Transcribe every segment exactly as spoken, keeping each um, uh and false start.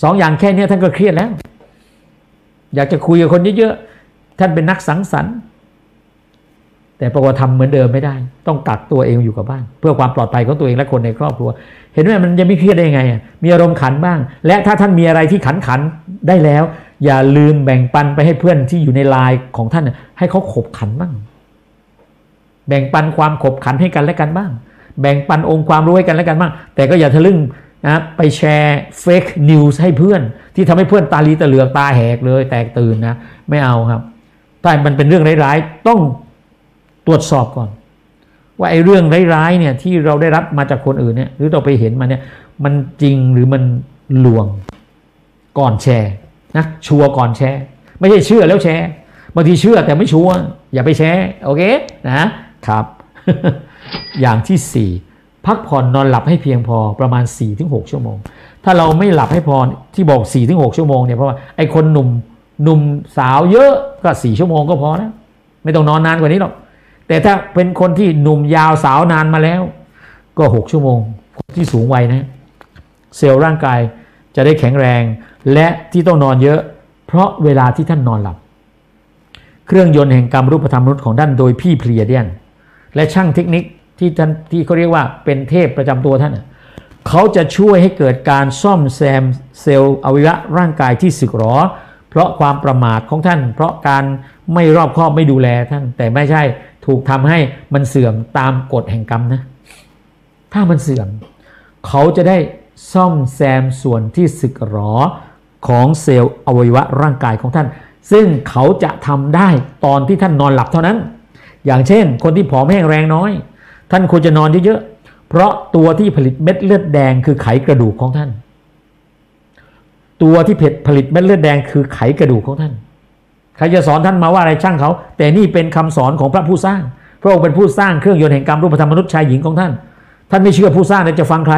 สองอย่างแค่นี้ท่านก็เครียดแล้วอยากจะคุยกับคนเยอะๆท่านเป็นนักสังสรรค์แต่ปรากฏทำเหมือนเดิมไม่ได้ต้องกักตัวเองอยู่กับบ้านเพื่อความปลอดภัยของตัวเองและคนในครอบครัวเห็นไหมมันจะไม่เครียดได้ยังไงมีอารมณ์ขันบ้างและถ้าท่านมีอะไรที่ขันขันได้แล้วอย่าลืมแบ่งปันไปให้เพื่อนที่อยู่ในไลน์ของท่านให้เขาขบขันบ้างแบ่งปันความขบขันให้กันและกันบ้างแบ่งปันองค์ความรู้ให้กันและกันบ้างแต่ก็อย่าทะลึ่งนะไปแชร์เฟกนิวส์ให้เพื่อนที่ทำให้เพื่อนตาลีตะเหลือกตาแหกเลยแตกตื่นนะไม่เอาครับถ้ามันเป็นเรื่องร้ายๆต้องตรวจสอบก่อนว่าไอ้เรื่องร้ายๆเนี่ยที่เราได้รับมาจากคนอื่นเนี่ยหรือเราไปเห็นมาเนี่ยมันจริงหรือมันลวงก่อนแชร์นะชัวร์ก่อนแชร์ไม่ใช่เชื่อแล้วแชร์บางทีเชื่อแต่ไม่ชัวร์อย่าไปแชร์โอเคนะครับ อย่างที่สี่พักผ่อนนอนหลับให้เพียงพอประมาณ สี่ถึงหก ชั่วโมงถ้าเราไม่หลับให้พอที่บอก สี่ถึงหก ชั่วโมงเนี่ยเพราะว่าไอ้คนหนุ่มหนุ่มสาวเยอะก็สี่ชั่วโมงก็พอแล้วไม่ต้องนอนนานกว่านี้หรอกแต่ถ้าเป็นคนที่หนุ่มยาวสาวนานมาแล้วก็หกชั่วโมงที่สูงวัยนะเซลล์ร่างกายจะได้แข็งแรงและที่ต้องนอนเยอะเพราะเวลาที่ท่านนอนหลับเครื่องยนต์แห่งกรรมรูปธรรมมนุษย์ของท่านโดยพี่เพลียเดียนและช่างเทคนิคที่ท่านที่เขาเรียกว่าเป็นเทพประจำตัวท่านเขาจะช่วยให้เกิดการซ่อมแซมเซลล์อวัยวะร่างกายที่สึกหรอเพราะความประมาทของท่านเพราะการไม่รอบคอบไม่ดูแลท่านแต่ไม่ใช่ถูกทำให้มันเสื่อมตามกฎแห่งกรรมนะถ้ามันเสื่อมเขาจะได้ซ่อมแซมส่วนที่สึกหรอของเซลล์อวัยวะร่างกายของท่านซึ่งเขาจะทำได้ตอนที่ท่านนอนหลับเท่านั้นอย่างเช่นคนที่ผอมแห้งแรงน้อยท่านควรจะนอนเยอะๆเพราะตัวที่ผลิตเม็ดเลือดแดงคือไขกระดูกของท่านตัวที่ผลิตเม็ดเลือดแดงคือไขกระดูกของท่านใครจะสอนท่านมาว่าอะไรช่างเขาแต่นี่เป็นคำสอนของพระผู้สร้างพระองค์เป็นผู้สร้างเครื่องยนต์แห่งกรรมรูปธรรมมนุษย์ชายหญิงของท่านท่านไม่เชื่อผู้สร้างแล้วจะฟังใคร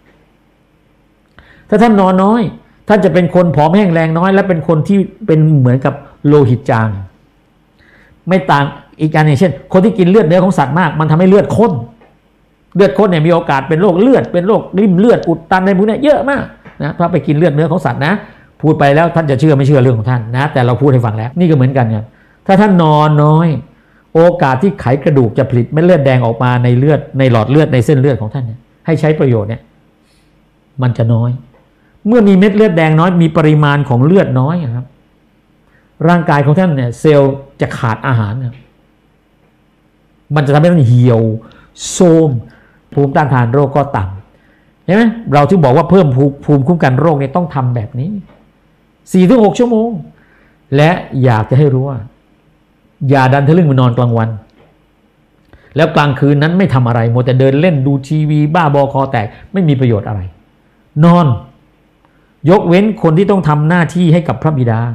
ถ้าท่านนอนน้อยท่านจะเป็นคนผอมแห้งแรงน้อยและเป็นคนที่เป็นเหมือนกับโลหิตจางไม่ต่างอีกอันอย่างเช่นคนที่กินเลือดเนื้อของสัตว์มากมันทำให้เลือดข้นเลือดข้นเนี่ยมีโอกาสเป็นโรคเลือดเป็นโรคริ่มเลือดอุดตันในพวกนี้เยอะมากนะถ้าไปกินเลือดเนื้อของสัตว์นะพูดไปแล้วท่านจะเชื่อไม่เชื่อเรื่องของท่านนะแต่เราพูดให้ฟังแล้วนี่ก็เหมือนกันครับถ้าท่านนอนน้อยโอกาสที่ไขกระดูกจะผลิตเม็ดเลือดแดงออกมาในเลือดในหลอดเลือดในเส้นเลือดของท่านเนี่ยให้ใช้ประโยชน์เนี่ยมันจะน้อยเมื่อมีเม็ดเลือดแดงน้อยมีปริมาณของเลือดน้อยครับร่างกายของท่านเนี่ยเซลล์จะขาดอาหารครับมันจะทำให้ท่านเหี่ยวโทรมภูมิต้านทานโรคก็ต่ำใช่ไหมเราที่บอกว่าเพิ่มภูมิคุ้มกันโรคเนี่ยต้องทำแบบนี้ สี่ถึงหก ชั่วโมงและอยากจะให้รู้ว่าอย่าดันทะลึ่งมานอนกลางวันแล้วกลางคืนนั้นไม่ทำอะไรมัวแต่เดินเล่นดูทีวีบ้าบอคอแตกไม่มีประโยชน์อะไรนอนยกเว้นคนที่ต้องทำหน้าที่ให้กับพระบิดา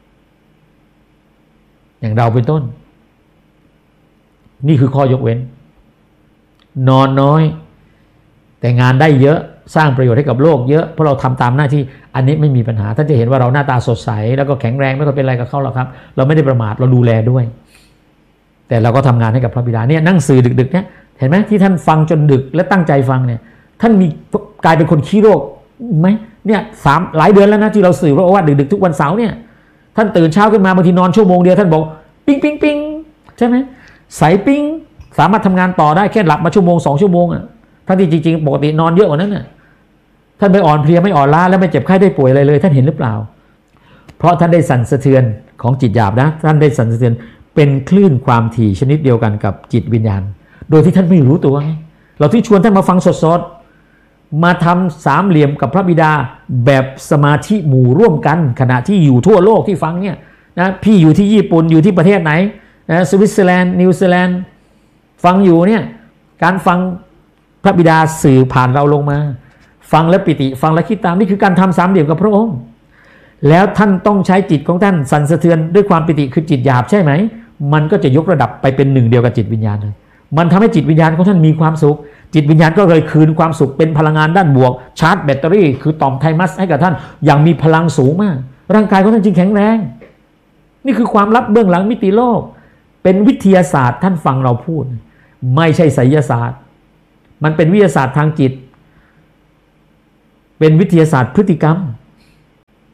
อย่างเราเป็นต้นนี่คือข้อยกเว้นนอนน้อยแต่งานได้เยอะสร้างประโยชน์ให้กับโลกเยอะเพราะเราทำตามหน้าที่อันนี้ไม่มีปัญหาท่านจะเห็นว่าเราหน้าตาสดใสแล้วก็แข็งแรงไม่ค่อยเป็นอะไรกับเขาหรอกครับเราไม่ได้ประมาทเราดูแลด้วยแต่เราก็ทำงานให้กับพระบิดาเนี่ยนั่งสื่อดึกๆเนี่ยเห็นไหมที่ท่านฟังจนดึกและตั้งใจฟังเนี่ยท่านมีกลายเป็นคนขี้โรคไหมเนี่ยสามหลายเดือนแล้วนะที่เราสื่อพระโอวาทดึกๆทุกวันเสาร์เนี่ยท่านตื่นเช้าขึ้นมาบางทีนอนชั่วโมงเดียวท่านบอกปิ๊งปิ๊งปิ๊งใช่ไหมใสปิ๊งสามารถทำงานต่อได้แค่หลับมาชั่วโมงสองชั่วโมงอ่ะท่านที่จริงๆปกตินอนเยอะกว่านั้นน่ะท่านไม่อ่อนเพลียไม่อ่อนล้าและไม่เจ็บไข้ได้ป่วยอะไรเลยท่านเห็นหรือเปล่าเพราะท่านได้สั่นสะเทือนของจิตหยาบนะท่านได้สั่นสะเทือนเป็นคลื่นความถี่ชนิดเดียวกันกับจิตวิญญาณโดยที่ท่านไม่รู้ตัวไงเราที่ชวนท่านมาฟังสดๆมาทำสามเหลี่ยมกับพระบิดาแบบสมาธิหมู่ร่วมกันขณะที่อยู่ทั่วโลกที่ฟังเนี่ยนะพี่อยู่ที่ญี่ปุ่นอยู่ที่ประเทศไหนนะสวิตเซอร์แลนด์นิวซีแลนด์ฟังอยู่เนี่ยการฟังพระบิดาสื่อผ่านเราลงมาฟังและปิติฟังและคิดตามนี่คือการทำสามเหลี่ยมกับพระองค์แล้วท่านต้องใช้จิตของท่านสั่นสะเทือนด้วยความปิติคือจิตหยาบใช่ไหมมันก็จะยกระดับไปเป็นหนึ่งเดียวกับจิตวิญญาณเลยมันทำให้จิตวิญญาณของท่านมีความสุขจิตวิญญาณก็เลยคืนความสุขเป็นพลังงานด้านบวกชาร์จแบตเตอรี่คือต่อมไทมัสให้กับท่านอย่างมีพลังสูงมากร่างกายของท่านจึงแข็งแรงนี่คือความลับเบื้องหลังมิติโลกเป็นวิทยาศาสตร์ท่านฟังเราพูดไม่ใช่ไสยศาสตร์มันเป็นวิทยาศาสตร์ทางจิตเป็นวิทยาศาสตร์พฤติกรรม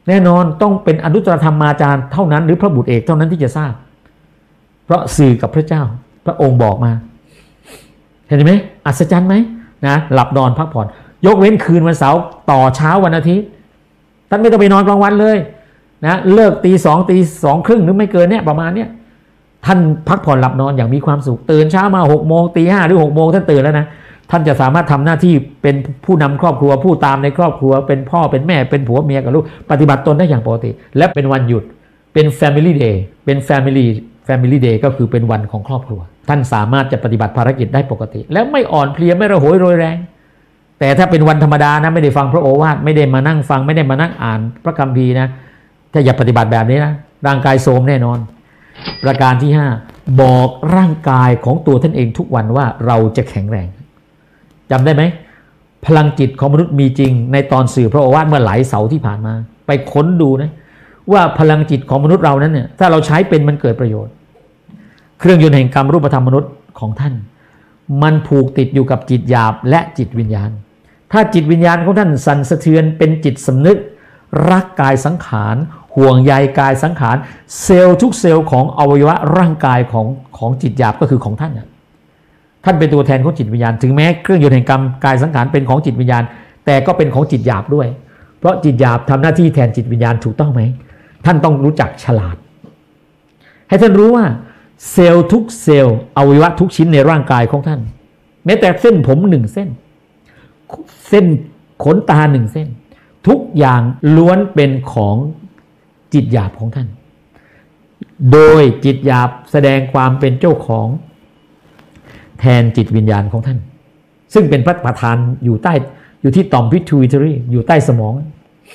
แน่นอนต้องเป็นอนุตตรธรรมาจารย์เท่านั้นหรือพระบุตรเอกเท่านั้นที่จะทราบเพราะสื่อกับพระเจ้าพระองค์บอกมาเห็นไหมอัศจรรย์ไหมนะหลับนอนพักผ่อนยกเว้นคืนวันเสาร์ต่อเช้าวันอาทิตย์ท่านไม่ต้องไปนอนกลางวันเลยนะเลิกตีสองตีสองครึ่งหรือไม่เกินเนี้ยประมาณเนี้ยท่านพักผ่อนหลับนอนอย่างมีความสุขตื่นเช้ามาหกโมงตีห้าหรือหกโมงท่านตื่นแล้วนะท่านจะสามารถทำหน้าที่เป็นผู้นำครอบครัวผู้ตามในครอบครัวเป็นพ่อเป็นแม่เป็นผัวเมียกับลูกปฏิบัติตนได้อย่างปกติและเป็นวันหยุดเป็น Family Day เป็น Family Family Day ก็คือเป็นวันของครอบครัวท่านสามารถจะปฏิบัติภารกิจได้ปกติแล้วไม่อ่อนเพลียไม่ระหยโรยแรงแต่ถ้าเป็นวันธรรมดานะไม่ได้ฟังพระโอวาทไม่ได้มานั่งฟังไม่ได้มานั่งอ่านพระคัมภีร์นะถ้าอย่าปฏิบัติแบบนี้นะร่างกายโทรมแน่นอนประการที่ห้าบอกร่างกายของตัวท่านเองทุกวันว่าเราจะแข็งแรงจำได้ไหมพลังจิตของมนุษย์มีจริงในตอนสื่อพระโอวาทเมื่อหลายเสาร์ที่ผ่านมาไปค้นดูนะว่าพลังจิตของมนุษย์เรานั้นเนี่ยถ้าเราใช้เป็นมันเกิดประโยชน์เครื่องยนต์แห่งกรรมรูปธรรมมนุษย์ของท่านมันผูกติดอยู่กับจิตหยาบและจิตวิญญาณถ้าจิตวิญญาณของท่านสั่นสะเทือนเป็นจิตสำนึกรักกายสังขารห่วงใยกายสังขารเซลล์ทุกเซลล์ของอวัยวะร่างกายของของจิตหยาบก็คือของท่านท่านเป็นตัวแทนของจิตวิญญาณถึงแม้เครื่องยนต์แห่งกรรมกายสังขารเป็นของจิตวิญญาณแต่ก็เป็นของจิตหยาบด้วยเพราะจิตหยาบทำหน้าที่แทนจิตวิญญาณถูกต้องไหมท่านต้องรู้จักฉลาดให้ท่านรู้ว่าเซลล์ทุกเซลล์อวัยวะทุกชิ้นในร่างกายของท่านแม้แต่เส้นผมหนึ่งเส้นเส้นขนตาหนึ่งเส้นทุกอย่างล้วนเป็นของจิตหยาบของท่านโดยจิตหยาบแสดงความเป็นเจ้าของแทนจิตวิญญาณของท่านซึ่งเป็นพระประธานอยู่ใต้อยู่ที่ต่อม pituitary อยู่ใต้สมอง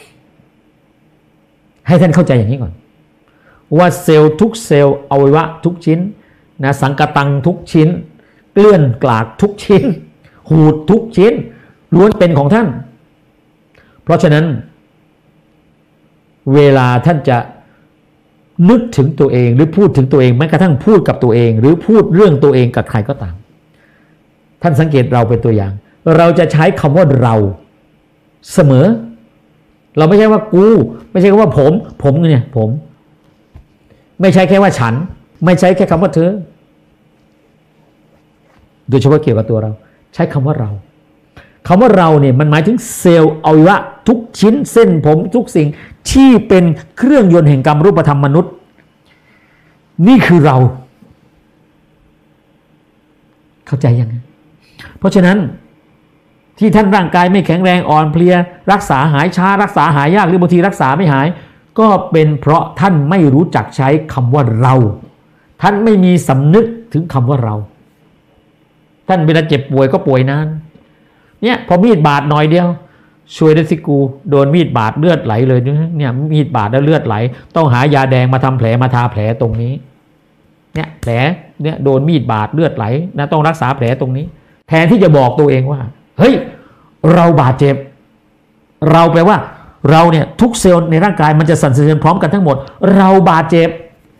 ให้ท่านเข้าใจอย่างนี้ก่อนว่าเซลล์ทุกเซลล์อวัยวะทุกชิ้นนะสังกตังทุกชิ้นเกลื่อนกลากทุกชิ้นหูดทุกชิ้นล้วนเป็นของท่านเพราะฉะนั้นเวลาท่านจะนึกถึงตัวเองหรือพูดถึงตัวเองแม้กระทั่งพูดกับตัวเองหรือพูดเรื่องตัวเองกับใครก็ตามท่านสังเกตเราเป็นตัวอย่างเราจะใช้คำว่าเราเสมอเราไม่ใช่ว่ากูไม่ใช่ว่าผมผมเนี่ยผมไม่ใช่แค่ว่าฉันไม่ใช่แค่คำว่าเธอโดยเฉพาะเกี่ยวกับตัวเราใช้คำว่าเราคำว่าเราเนี่ยมันหมายถึงเซลล์อวัยวะทุกชิ้นเส้นผมทุกสิ่งที่เป็นเครื่องยนต์แห่งกรรมรูปธรรมมนุษย์นี่คือเราเข้าใจยังไงเพราะฉะนั้นที่ท่านร่างกายไม่แข็งแรงอ่อนเพลียรักษาหายช้ารักษาหายยากหรือบางทีรักษาไม่หายก็เป็นเพราะท่านไม่รู้จักใช้คำว่าเราท่านไม่มีสำนึกถึงคำว่าเราท่านเวลาเจ็บป่วยก็ป่วยนานเนี่ยพอมีดบาดหน่อยเดียวช่วยได้สิกูโดนมีดบาดเลือดไหลเลยเนี่ยมีดบาดแล้วเลือดไหลต้องหายาแดงมาทำแผลมาทาแผลตรงนี้เนี่ยแผลเนี่ยโดนมีดบาดเลือดไหลนะต้องรักษาแผลตรงนี้แทนที่จะบอกตัวเองว่าเฮ้ยเราบาดเจ็บเราแปลว่าเราเนี่ยทุกเซลล์ในร่างกายมันจะสั่นสะเทือนพร้อมกันทั้งหมดเราบาดเจ็บ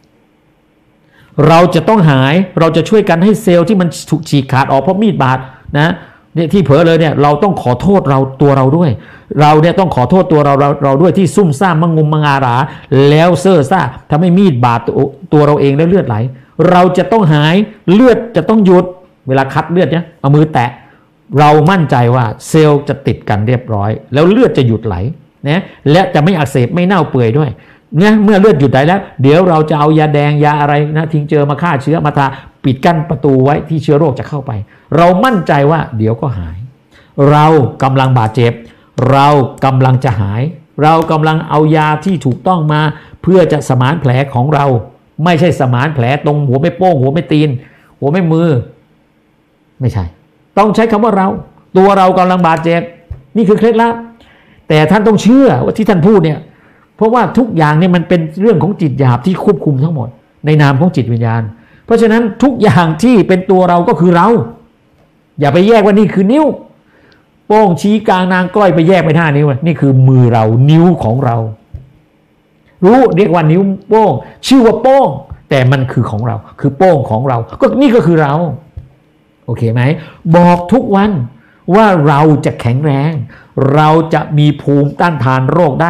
เราจะต้องหายเราจะช่วยกันให้เซลล์ที่มันถูกฉีกขาดออกเพราะมีดบาดนะเนี่ยที่เผลอเลยเนี่ยเราต้องขอโทษเราตัวเราด้วยเราเนี่ยต้องขอโทษตัวเราเราเราด้วยที่ซุ่มซ่ามมังงมมังอาราแล้วเซ่อซ่าทำให้มีดบาดตัวเราเองแล้วเลือดไหลเราจะต้องหายเลือดจะต้องหยุดเวลาคัดเลือดเนี่ยเอามือแตะเรามั่นใจว่าเซลล์จะติดกันเรียบร้อยแล้วเลือดจะหยุดไหลนะและจะไม่อักเสบไม่เน่าเปื่อยด้วยเนี่ยเมื่อเลือดหยุดไหลแล้วเดี๋ยวเราจะเอายาแดงยาอะไรนะทิ้งเจอมาฆ่าเชื้อมาทาปิดกั้นประตูไว้ที่เชื้อโรคจะเข้าไปเรามั่นใจว่าเดี๋ยวก็หายเรากำลังบาดเจ็บเรากำลังจะหายเรากำลังเอายาที่ถูกต้องมาเพื่อจะสมานแผลของเราไม่ใช่สมานแผลตรงหัวไม่โป้งหัวไม่ตีนหัวไม่มือไม่ใช่ต้องใช้คำว่าเราตัวเรากำลังบาดเจ็บนี่คือเคล็ดลับแต่ท่านต้องเชื่อว่าที่ท่านพูดเนี่ยเพราะว่าทุกอย่างเนี่ยมันเป็นเรื่องของจิตหยาบที่ควบคุมทั้งหมดในนามของจิตวิญญาณเพราะฉะนั้นทุกอย่างที่เป็นตัวเราก็คือเราอย่าไปแยกว่านี่คือนิ้วโป้งชี้กลางนางก้อยไปแยกไปห้านิ้วนี่คือมือเรานิ้วของเรารู้เรียกว่านิ้วโป้งชื่อว่าโป้งแต่มันคือของเราคือโป้งของเราก็นี่ก็คือเราโอเคไหมบอกทุกวันว่าเราจะแข็งแรงเราจะมีภูมิต้านทานโรคได้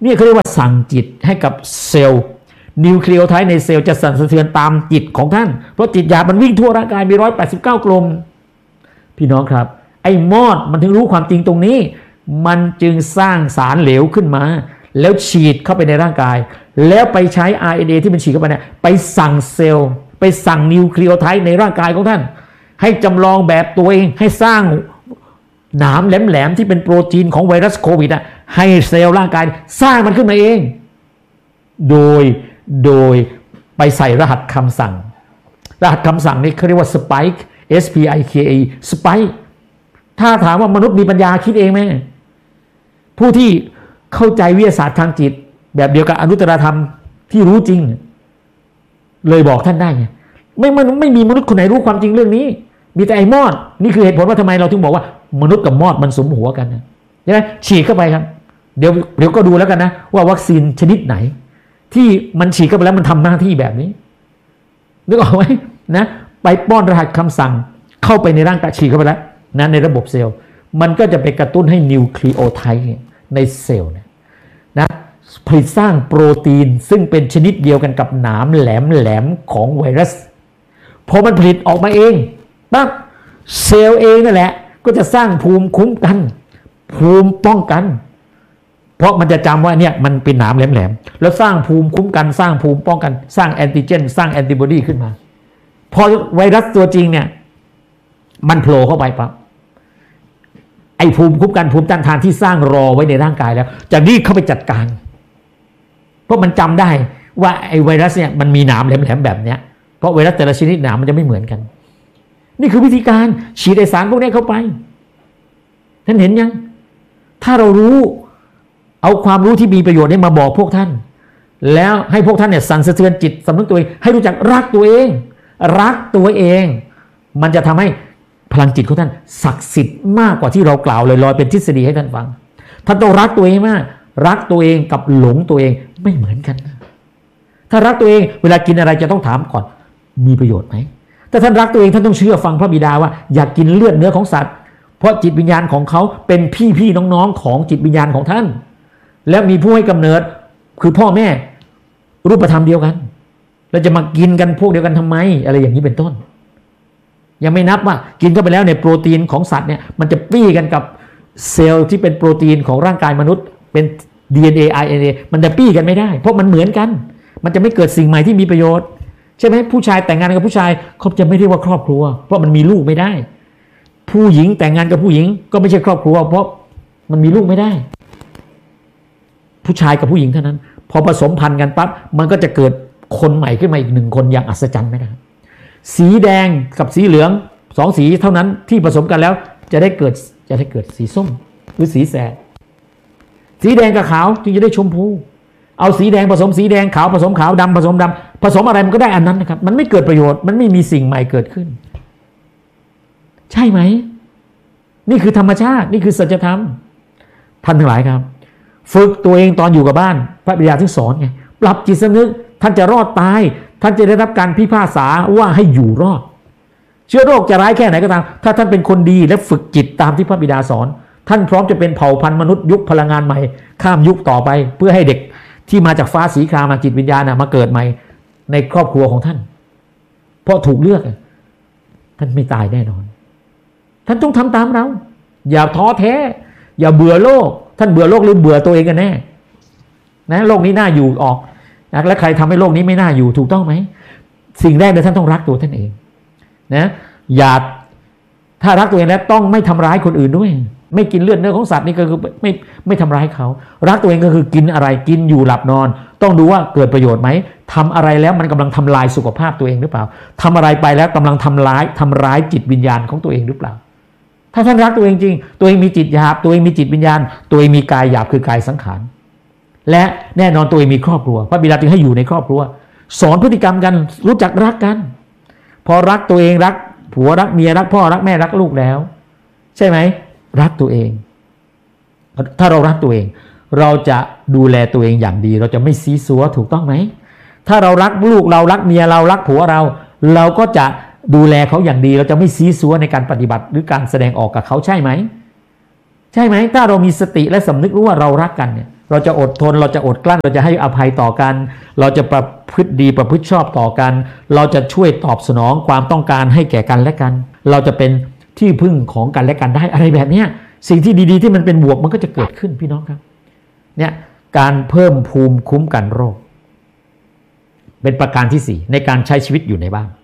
นี่เขาเรียกว่าสั่งจิตให้กับเซลล์นิวเคลียไทด์ในเซลล์จะสั่นสะเทือนตามจิตของท่านเพราะจิตหยาบมันวิ่งทั่วร่างกายมีหนึ่งร้อยแปดสิบเก้ากลมพี่น้องครับไอ้มอดมันถึงรู้ความจริงตรงนี้มันจึงสร้างสารเหลวขึ้นมาแล้วฉีดเข้าไปในร่างกายแล้วไปใช้ อาร์ เอ็น เอ ที่มันฉีดเข้าไปเนี่ยไปสั่งเซลล์ไปสั่งนิวเคลียไทด์ในร่างกายของท่านให้จำลองแบบตัวเองให้สร้างหนามแหลมๆที่เป็นโปรตีนของไวรัสโควิดอ่ะให้เซลล์ร่างกายสร้างมันขึ้นมาเองโดยโดยไปใส่รหัสคำสั่งรหัสคำสั่งนี้เขาเรียกว่า spike S P I K E spike ถ้าถามว่ามนุษย์มีปัญญาคิดเองไหมผู้ที่เข้าใจวิทยาศาสตร์ทางจิตแบบเดียวกับอนุตตรธรรมที่รู้จริงเลยบอกท่านได้ไงไม่มันไม่มีมนุษย์คนไหนรู้ความจริงเรื่องนี้มีแต่ไอ้มอดนี่คือเหตุผลว่าทำไมเราถึงบอกว่ามนุษย์กับมอดมันสมหัวกันนะใช่ไหมฉีดเข้าไปครับเดี๋ยวเดี๋ยวก็ดูแล้วกันนะว่าวัคซีนชนิดไหนที่มันฉีดเข้าไปแล้วมันทำหน้าที่แบบนี้นึกออกไหมนะไปป้อนรหัสคำสั่งเข้าไปในร่างกายฉีดเข้าไปแล้วนะในระบบเซลล์มันก็จะไปกระตุ้นให้นิวเคลีโอไทด์ในเซลล์นะผลิตสร้างโปรตีนซึ่งเป็นชนิดเดียวกันกับหนามแหลมแหลมของไวรัสพอมันผลิตออกมาเองปั๊บเซลล์เองนั่นแหละก็จะสร้างภูมิคุ้มกันภูมิป้องกันเพราะมันจะจำว่าเนี่ยมันเป็นหนามแหลมๆแล้วสร้างภูมิคุ้มกันสร้างภูมิป้องกันสร้างแอนติเจนสร้างแอนติบอดีขึ้นมาพอไวรัสตัวจริงเนี่ยมันโผล่เข้าไปปั๊บไอ้ภูมิคุ้มกันภูมิต้านทานที่สร้างรอไว้ในร่างกายแล้วจะรีบเข้าไปจัดการเพราะมันจำได้ว่าไอ้ไวรัสเนี่ยมันมีหนามแหลมๆแบบเนี้ยเพราะไวรัสแต่ละชนิดหนามมันจะไม่เหมือนกันนี่คือวิธีการฉีดไอสารพวกนี้เข้าไปท่านเห็นยังถ้าเรารู้เอาความรู้ที่มีประโยชน์นี้มาบอกพวกท่านแล้วให้พวกท่านเนี่ยสั่นสะเทือนจิตสำนึกตัวเองให้รู้จักรักตัวเองรักตัวเองมันจะทำให้พลังจิตของท่านศักดิ์สิทธิ์มากกว่าที่เรากล่าวลอยๆเป็นทฤษฎีให้ท่านฟังท่านต้องรักตัวเองมากรักตัวเองกับหลงตัวเองไม่เหมือนกันนะถ้ารักตัวเองเวลากินอะไรจะต้องถามก่อนมีประโยชน์ไหมถ้าท่านรักตัวเองท่านต้องเชื่อฟังพระบิดาว่าอยากกินเลือดเนื้อของสัตว์เพราะจิตวิญญาณของเขาเป็นพี่พี่น้องๆของจิตวิญญาณของท่านและมีผู้ให้กำเนิดคือพ่อแม่รูปธรรมเดียวกันเราจะมากินกันพวกเดียวกันทำไมอะไรอย่างนี้เป็นต้นยังไม่นับว่ากินเข้าไปแล้วในโปรตีนของสัตว์เนี่ยมันจะปี้กันกับเซลล์ที่เป็นโปรตีนของร่างกายมนุษย์เป็น ดี เอ็น เอ อาร์ เอ็น เอ มันจะปี้กันไม่ได้เพราะมันเหมือนกันมันจะไม่เกิดสิ่งใหม่ที่มีประโยชน์ใช่ไหมผู้ชายแต่งงานกับผู้ชายเขาจะไม่เรียกว่าครอบครัวเพราะมันมีลูกไม่ได้ผู้หญิงแต่งงานกับผู้หญิงก็ไม่ใช่ครอบครัวเพราะมันมีลูกไม่ได้ผู้ชายกับผู้หญิงเท่านั้นพอผสมพันธุ์กันปั๊บมันก็จะเกิดคนใหม่ขึ้นมาอีกหนึ่งคนอย่างอัศจรรย์ไม่ได้สีแดงกับสีเหลืองสองสีเท่านั้นที่ผสมกันแล้วจะได้เกิดจะได้เกิดสีส้มหรือสีแสดสีแดงกับขาวจึงจะได้ชมพูเอาสีแดงผสมสีแดงขาวผสมขาวดำผสมดำผสมอะไรมันก็ได้อันนั้นนะครับมันไม่เกิดประโยชน์มันไม่มีสิ่งใหม่เกิดขึ้นใช่ไหมนี่คือธรรมชาตินี่คือสัจธรรมท่านทั้งหลายครับฝึกตัวเองตอนอยู่กับบ้านพระบิดาถึงสอนไงปรับจิตสำนึกท่านจะรอดตายท่านจะได้รับการพิพากษาว่าให้อยู่รอดเชื้อโรคจะร้ายแค่ไหนก็ตามถ้าท่านเป็นคนดีและฝึกจิตตามที่พระบิดาสอนท่านพร้อมจะเป็นเผ่าพันธุ์มนุษย์ยุคพลังงานใหม่ข้ามยุคต่อไปเพื่อให้เด็กที่มาจากฟ้าสีครามมาจิตวิญญาณมาเกิดใหม่ในครอบครัวของท่านเพราะถูกเลือกท่านไม่ตายแน่นอนท่านต้องทำตามเราอย่าท้อแท้อย่าเบื่อโลกท่านเบื่อโลกหรือเบื่อตัวเองกันแน่นะโลกนี้น่าอยู่ออกนะและใครทำให้โลกนี้ไม่น่าอยู่ถูกต้องไหมสิ่งแรกเลยท่านต้องรักตัวท่านเองนะอย่าถ้ารักตัวเองแล้วต้องไม่ทำร้ายคนอื่นด้วยไม่กินเลือดเนื้อของสัตว์นี่ก็คือไม่ไม่ทำร้ายเขารักตัวเองก็คือกินอะไรกินอยู่หลับนอนต้องดูว่าเกิดประโยชน์ไหมทำอะไรแล้วมันกำลังทำลายสุขภาพตัวเองหรือเปล่าทำอะไรไปแล้วกำลังทำร้ายทำร้ายจิตวิญญาณของตัวเองหรือเปล่าถ้าท่านรักตัวเองจริงตัวเองมีจิตหยาบตัวเองมีจิตวิญญาณตัวเองมีกายหยาบคือกายสังขารและแน่นอนตัวเองมีครอบครัวพระบิดาจึงให้อยู่ในครอบครัวสอนพฤติกรรมกันรู้จักรักกันพอรักตัวเองรักผัวรักเมียรักพ่อรักแม่รักลูกแล้วใช่ไหมรักตัวเองถ้าเรารักตัวเองเราจะดูแลตัวเองอย่างดีเราจะไม่ซีซัวถูกต้องไหมถ้าเรารักลูกเรารักเมียเรารักผัวเราเราก็จะดูแลเขาอย่างดีเราจะไม่ซีซัวในการปฏิบัติหรือการแสดงออกกับเขาใช่ไหมใช่ไหมถ้าเรามีสติและสำนึกรู้ว่าเรารักกันเนี่ยเราจะอดทนเราจะอดกลั้นเราจะให้อภัยต่อกันเราจะประพฤติดีประพฤติชอบต่อกันเราจะช่วยตอบสนองความต้องการให้แก่กันและกันเราจะเป็นที่พึ่งของกันและกันได้อะไรแบบนี้สิ่งที่ดีๆที่มันเป็นบวกมันก็จะเกิดขึ้นพี่น้องครับเนี่ยการเพิ่มภูมิคุ้มกันโรคเป็นประการที่สี่ในการใช้ชีวิตอยู่ในบ้าน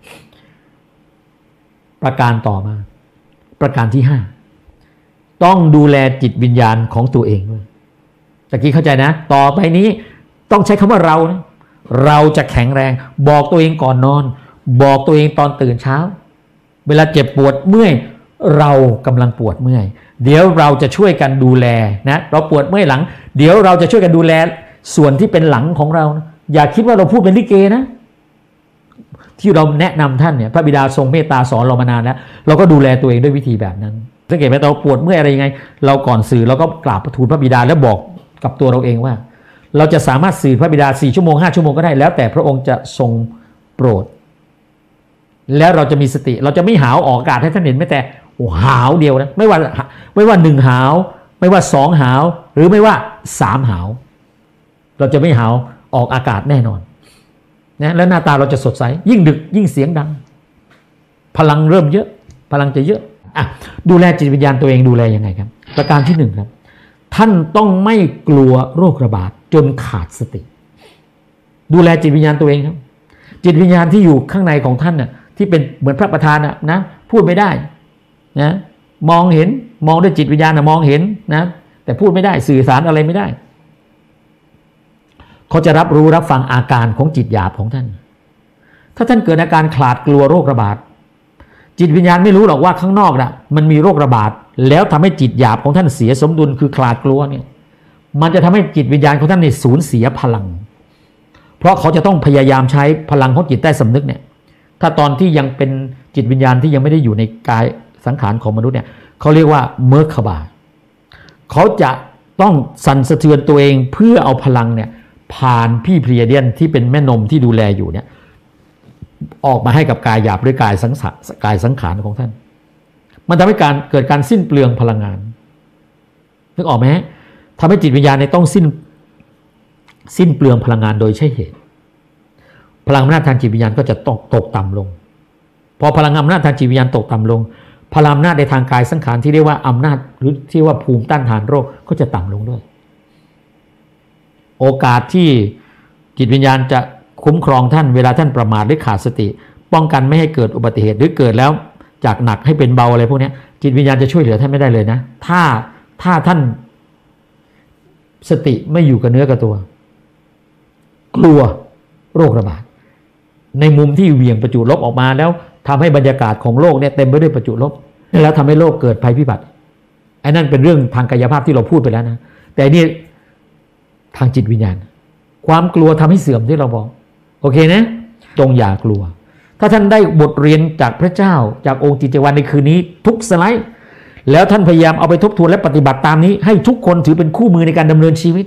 ประการต่อมาประการที่ห้าต้องดูแลจิตวิญญาณของตัวเองด้วยตะกี้เข้าใจนะต่อไปนี้ต้องใช้คำว่าเรานะเราจะแข็งแรงบอกตัวเองก่อนนอนบอกตัวเองตอนตื่นเช้าเวลาเจ็บปวดเมื่อยเรากำลังปวดเมื่อยเดี๋ยวเราจะช่วยกันดูแลนะเราปวดเมื่อยหลังเดี๋ยวเราจะช่วยกันดูแลส่วนที่เป็นหลังของเรานะอย่าคิดว่าเราพูดเป็นลิเกนะที่เราแนะนำท่านเนี่ยพระบิดาทรงเมตตาสอนเรามานานแล้วเราก็ดูแลตัวเองด้วยวิธีแบบนั้นสังเกตไหมเราปวดเมื่อยอะไรยังไงเราก่อนสื่อเราก็กราบทูลพระบิดาแล้วบอกกับตัวเราเองว่าเราจะสามารถสื่อพระบิดาสี่ชั่วโมงห้าชั่วโมงก็ได้แล้วแต่พระองค์จะทรงโปรดแล้วเราจะมีสติเราจะไม่หาวออกอากาศให้ท่านเห็นแม้แต่หาวเดียวนะไม่ว่าไม่ว่าหนึ่งหาวไม่ว่าสองหาวหรือไม่ว่าสามหาวเราจะไม่หาวออกอากาศแน่นอนนะแล้วหน้าตาเราจะสดใสยิ่งดึกยิ่งเสียงดังพลังเริ่มเยอะพลังจะเยอะอ่ะดูแลจิตวิญญาณตัวเองดูแลยังไงครับประการที่หนึ่งครับท่านต้องไม่กลัวโรคระบาดจนขาดสติดูแลจิตวิญญาณตัวเองครับจิตวิญญาณที่อยู่ข้างในของท่านน่ะที่เป็นเหมือนพระประธานน่ะนะพูดไม่ได้นะมองเห็นมองด้วยจิตวิญญาณน่ะมองเห็นนะแต่พูดไม่ได้สื่อสารอะไรไม่ได้เขาจะรับรู้รับฟังอาการของจิตหยาบของท่านถ้าท่านเกิดอาการขลาดกลัวโรคระบาดจิตวิญญาณไม่รู้หรอกว่าข้างนอกน่ะมันมีโรคระบาดแล้วทำให้จิตหยาบของท่านเสียสมดุลคือขลาดกลัวเนี่ยมันจะทำให้จิตวิญญาณของท่านเนี่ยสูญเสียพลังเพราะเขาจะต้องพยายามใช้พลังของจิตใต้สำนึกเนี่ยถ้าตอนที่ยังเป็นจิตวิญญาณที่ยังไม่ได้อยู่ในกายสังขารของมนุษย์เนี่ยเขาเรียกว่าเมอร์คาบาเขาจะต้องสั่นสะเทือนตัวเองเพื่อเอาพลังเนี่ยผ่านพี่เพลียเดียนที่เป็นแม่นมที่ดูแลอยู่เนี่ยออกมาให้กับกายหยาบหรือกายสังขารกายสังขารของท่านมันทำให้การเกิดการสิ้นเปลืองพลังงานนึกออกไหมทำให้จิตวิญญาณเนี่ยต้องสิ้นสิ้นเปลืองพลังงานโดยใช่เหตุพลังอำนาจทางจิตวิญญาณก็จะตกตกต่ำลงพอพลังอำนาจทางจิตวิญญาณตกต่ำลงพลังอำนาจในทางกายสังขารที่เรียกว่าอำนาจหรือที่ว่าภูมิต้านทานโรคก็จะต่ำลงด้วยโอกาสที่จิตวิญญาณจะคุ้มครองท่านเวลาท่านประมาทหรือขาดสติป้องกันไม่ให้เกิดอุบัติเหตุหรือเกิดแล้วจากหนักให้เป็นเบาอะไรพวกนี้จิตวิญญาณจะช่วยเหลือท่านไม่ได้เลยนะถ้าถ้าท่านสติไม่อยู่กับเนื้อกับตัวกลัวโรคระบาดในมุมที่เหวี่ยงประจุลบออกมาแล้วทำให้บรรยากาศของโลกเนี่ยเต็มไปด้วยประจุลบแล้วทำให้โลกเกิดภัยพิบัติไอ้นั่นเป็นเรื่องทางกายภาพที่เราพูดไปแล้วนะแต่นี่ทางจิตวิญญาณความกลัวทำให้เสื่อมที่เราบอกโอเคนะจงอย่ากลัวถ้าท่านได้บทเรียนจากพระเจ้าจากองค์จิตวันในคืนนี้ทุกสไลด์แล้วท่านพยายามเอาไปทบทวนและปฏิบัติตามนี้ให้ทุกคนถือเป็นคู่มือในการดำเนินชีวิต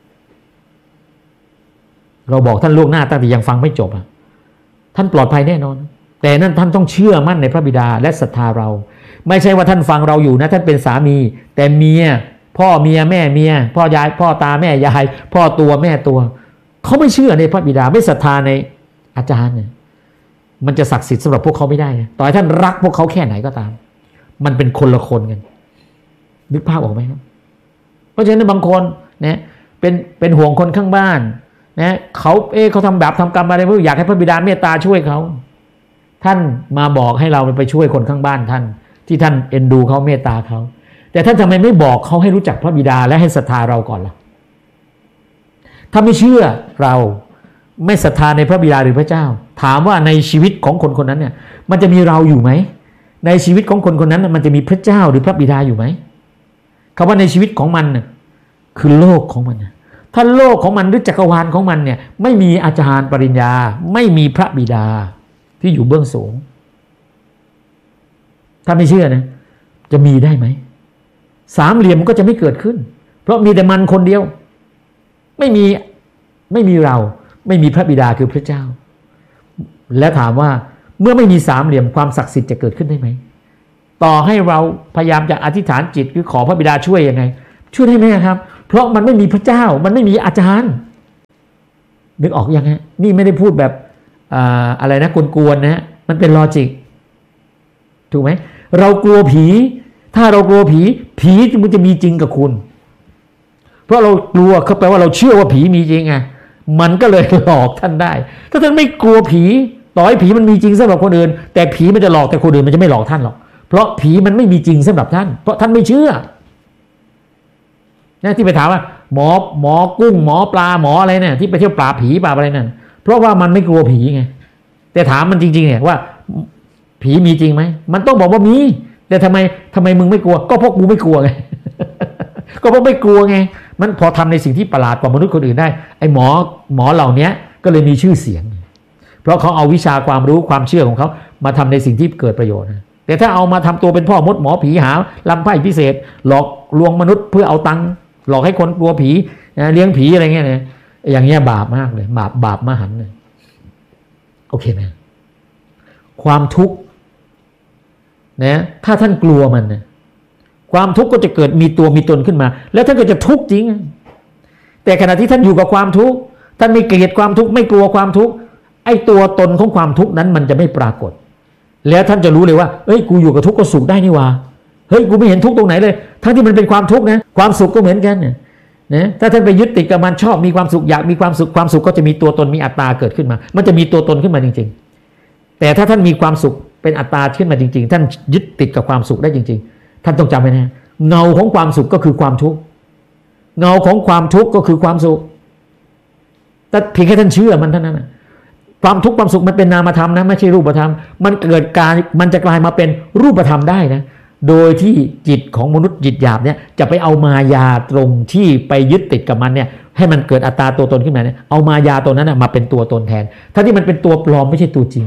เราบอกท่านล่วงหน้าตั้งแต่ยังฟังไม่จบอ่ะท่านปลอดภัยแน่นอนแต่นั่นท่านต้องเชื่อมั่นในพระบิดาและศรัทธาเราไม่ใช่ว่าท่านฟังเราอยู่นะท่านเป็นสามีแต่เมียพ่อเมียแม่เมียพ่อยายพ่อตาแม่ยายพ่อตัวแม่ตัวเขาไม่เชื่อในพระบิดาไม่ศรัทธาในอาจารย์เนี่ยมันจะศักดิ์สิทธิ์สำหรับพวกเขาไม่ได้ต่อให้ท่านรักพวกเขาแค่ไหนก็ตามมันเป็นคนละคนกันนึกภาพออกไหมครับเพราะฉะนั้นบางคนนะเป็นเป็นห่วงคนข้างบ้านนะเขาเอ๊ะเขาทำแบบทำกรรมอะไรไม่รู้อยากให้พระบิดาเมตตาช่วยเขาท่านมาบอกให้เราไปช่วยคนข้างบ้านท่านที่ท่านเอ็นดูเขาเมตตาเขาแต่ท่านทำไมไม่บอกเขาให้รู้จักพระบิดาและให้ศรัทธาเราก่อนล่ะถ้าไม่เชื่อเราไม่ศรัทธาในพระบิดาหรือพระเจ้าถามว่าในชีวิตของคนคนนั้นเนี่ยมันจะมีเราอยู่ไหมในชีวิตของคนคนนั้นมันจะมีพระเจ้าหรือพระบิดาอยู่ไหมคำว่าในชีวิตของมันคือโลกของมันถ้าโลกของมันหรือจักรวาลของมันเนี่ยไม่มีอาจารย์ปริญญาไม่มีพระบิดาที่อยู่เบื้องสูงถ้าไม่เชื่อนะจะมีได้ไหมสามเหลี่ยมก็จะไม่เกิดขึ้นเพราะมีแต่มันคนเดียวไม่มีไม่มีเราไม่มีพระบิดาคือพระเจ้าและถามว่าเมื่อไม่มีสามเหลี่ยมความศักดิ์สิทธิ์จะเกิดขึ้นได้ไหมต่อให้เราพยายามจะอธิษฐานจิตคือขอพระบิดาช่วยยังไงช่วยได้ไหมครับเพราะมันไม่มีพระเจ้ามันไม่มีอาจารย์นึกออกยังฮะนี่ไม่ได้พูดแบบอ่าอะไรนะกวนๆนะมันเป็นลอจิกถูกไหมเรากลัวผีถ้าเรากลัวผีผีมันจะมีจริงกับคุณเพราะเรากลัวเขาแปลว่าเราเชื่อว่าผีมีจริงไงมันก็เลยหลอกท่านได้ถ้าท่านไม่กลัวผีต่อให้ผีมันมีจริงสำหรับคนอื่นแต่ผีมันจะหลอกแต่คนอื่นมันจะไม่หลอกท่านหรอกเพราะผีมันไม่มีจริงสำหรับท่านเพราะท่านไม่เชื่อนะที่ไปถามว่าหมอหมอกุ้งหมอปลาหมออะไรเนี่ยที่ไปเที่ยวปราบผีปราบอะไรนั่นเพราะว่ามันไม่กลัวผีไงแต่ถามมันจริงๆเนี่ยว่าผีมีจริงไหมมันต้องบอกว่ามีแต่ทำไมทำไมมึงไม่กลัวก็เพราะกูไม่กลัวไง ก็เพราะไม่กลัวไงมันพอทำในสิ่งที่ประหลาดกว่ามนุษย์คนอื่นได้ไอ้หมอหมอเหล่านี้ก็เลยมีชื่อเสียงเพราะเขาเอาวิชาความรู้ความเชื่อของเขามาทำในสิ่งที่เกิดประโยชน์นะแต่ถ้าเอามาทำตัวเป็นพ่อมดหมอผีหาลำไพ่พิเศษหลอกลวงมนุษย์เพื่อเอาตังค์หลอกให้คนกลัวผีนะเลี้ยงผีอะไรเงี้ยนะอย่างเงี้ยบาปมากเลยบาปบาปมหันต์เลยโอเคไหมความทุกข์นะถ้าท่านกลัวมันนะความทุกข์ก็จะเกิดมีตัวมีตนขึ้นมาแล้วท่านก็จะทุกข์จริงแต่ขณะที่ท่านอยู่กับความทุกข์ท่านไม่เกลียดความทุกข์ไม่กลัวความทุกข์ไอ้ตัวตนของความทุกข์นั้นมันจะไม่ปรากฏแล้วท่านจะรู้เลยว่าเอ้ยกูอยู่กับทุกข์ก็สุขได้นี่หว่าเฮ้ยกูไม่เห็นทุกข์ตรงไหนเลยทั้งที่มันเป็นความทุกข์นะความสุขก็เหมือนกันเนี่ยนะถ้าท่านไปยึดติดกับมันชอบมีความสุขอยากมีความสุขความสุขก็จะมีตัวตนมีอัตตาเกิดขึ้นมามันจะมีตัวตนขึ้นมาจริงๆแต่ถ้าท่านมีความสุขเป็นอัตตาขึ้นมาจริงๆท่านยึดติดกับความสุขได้จริงๆท่านต้องจำไว้นะเงาของความสุขก็คือความทุกข์เงาของความทุกข์ก็คือความสุขแต่เพียงแค่ท่านเชื่อมันเท่านั้นนะความทุกข์ความสุขมันเป็นนามธรรมนะไม่ใช่รูปธรรมมันเกิดการมันจะกลายมาเป็นรูปธรรมได้นะโดยที่จิตของมนุษย์จิตหยาบเนี่ยจะไปเอามายาตรงที่ไปยึดติดกับมันเนี่ยให้มันเกิดอัตตาตัวตนขึ้นมาเนี่ยเอามายาตัวนั้นนะมาเป็นตัวตนแทนถ้าที่มันเป็นตัวปลอมไม่ใช่ตัวจริง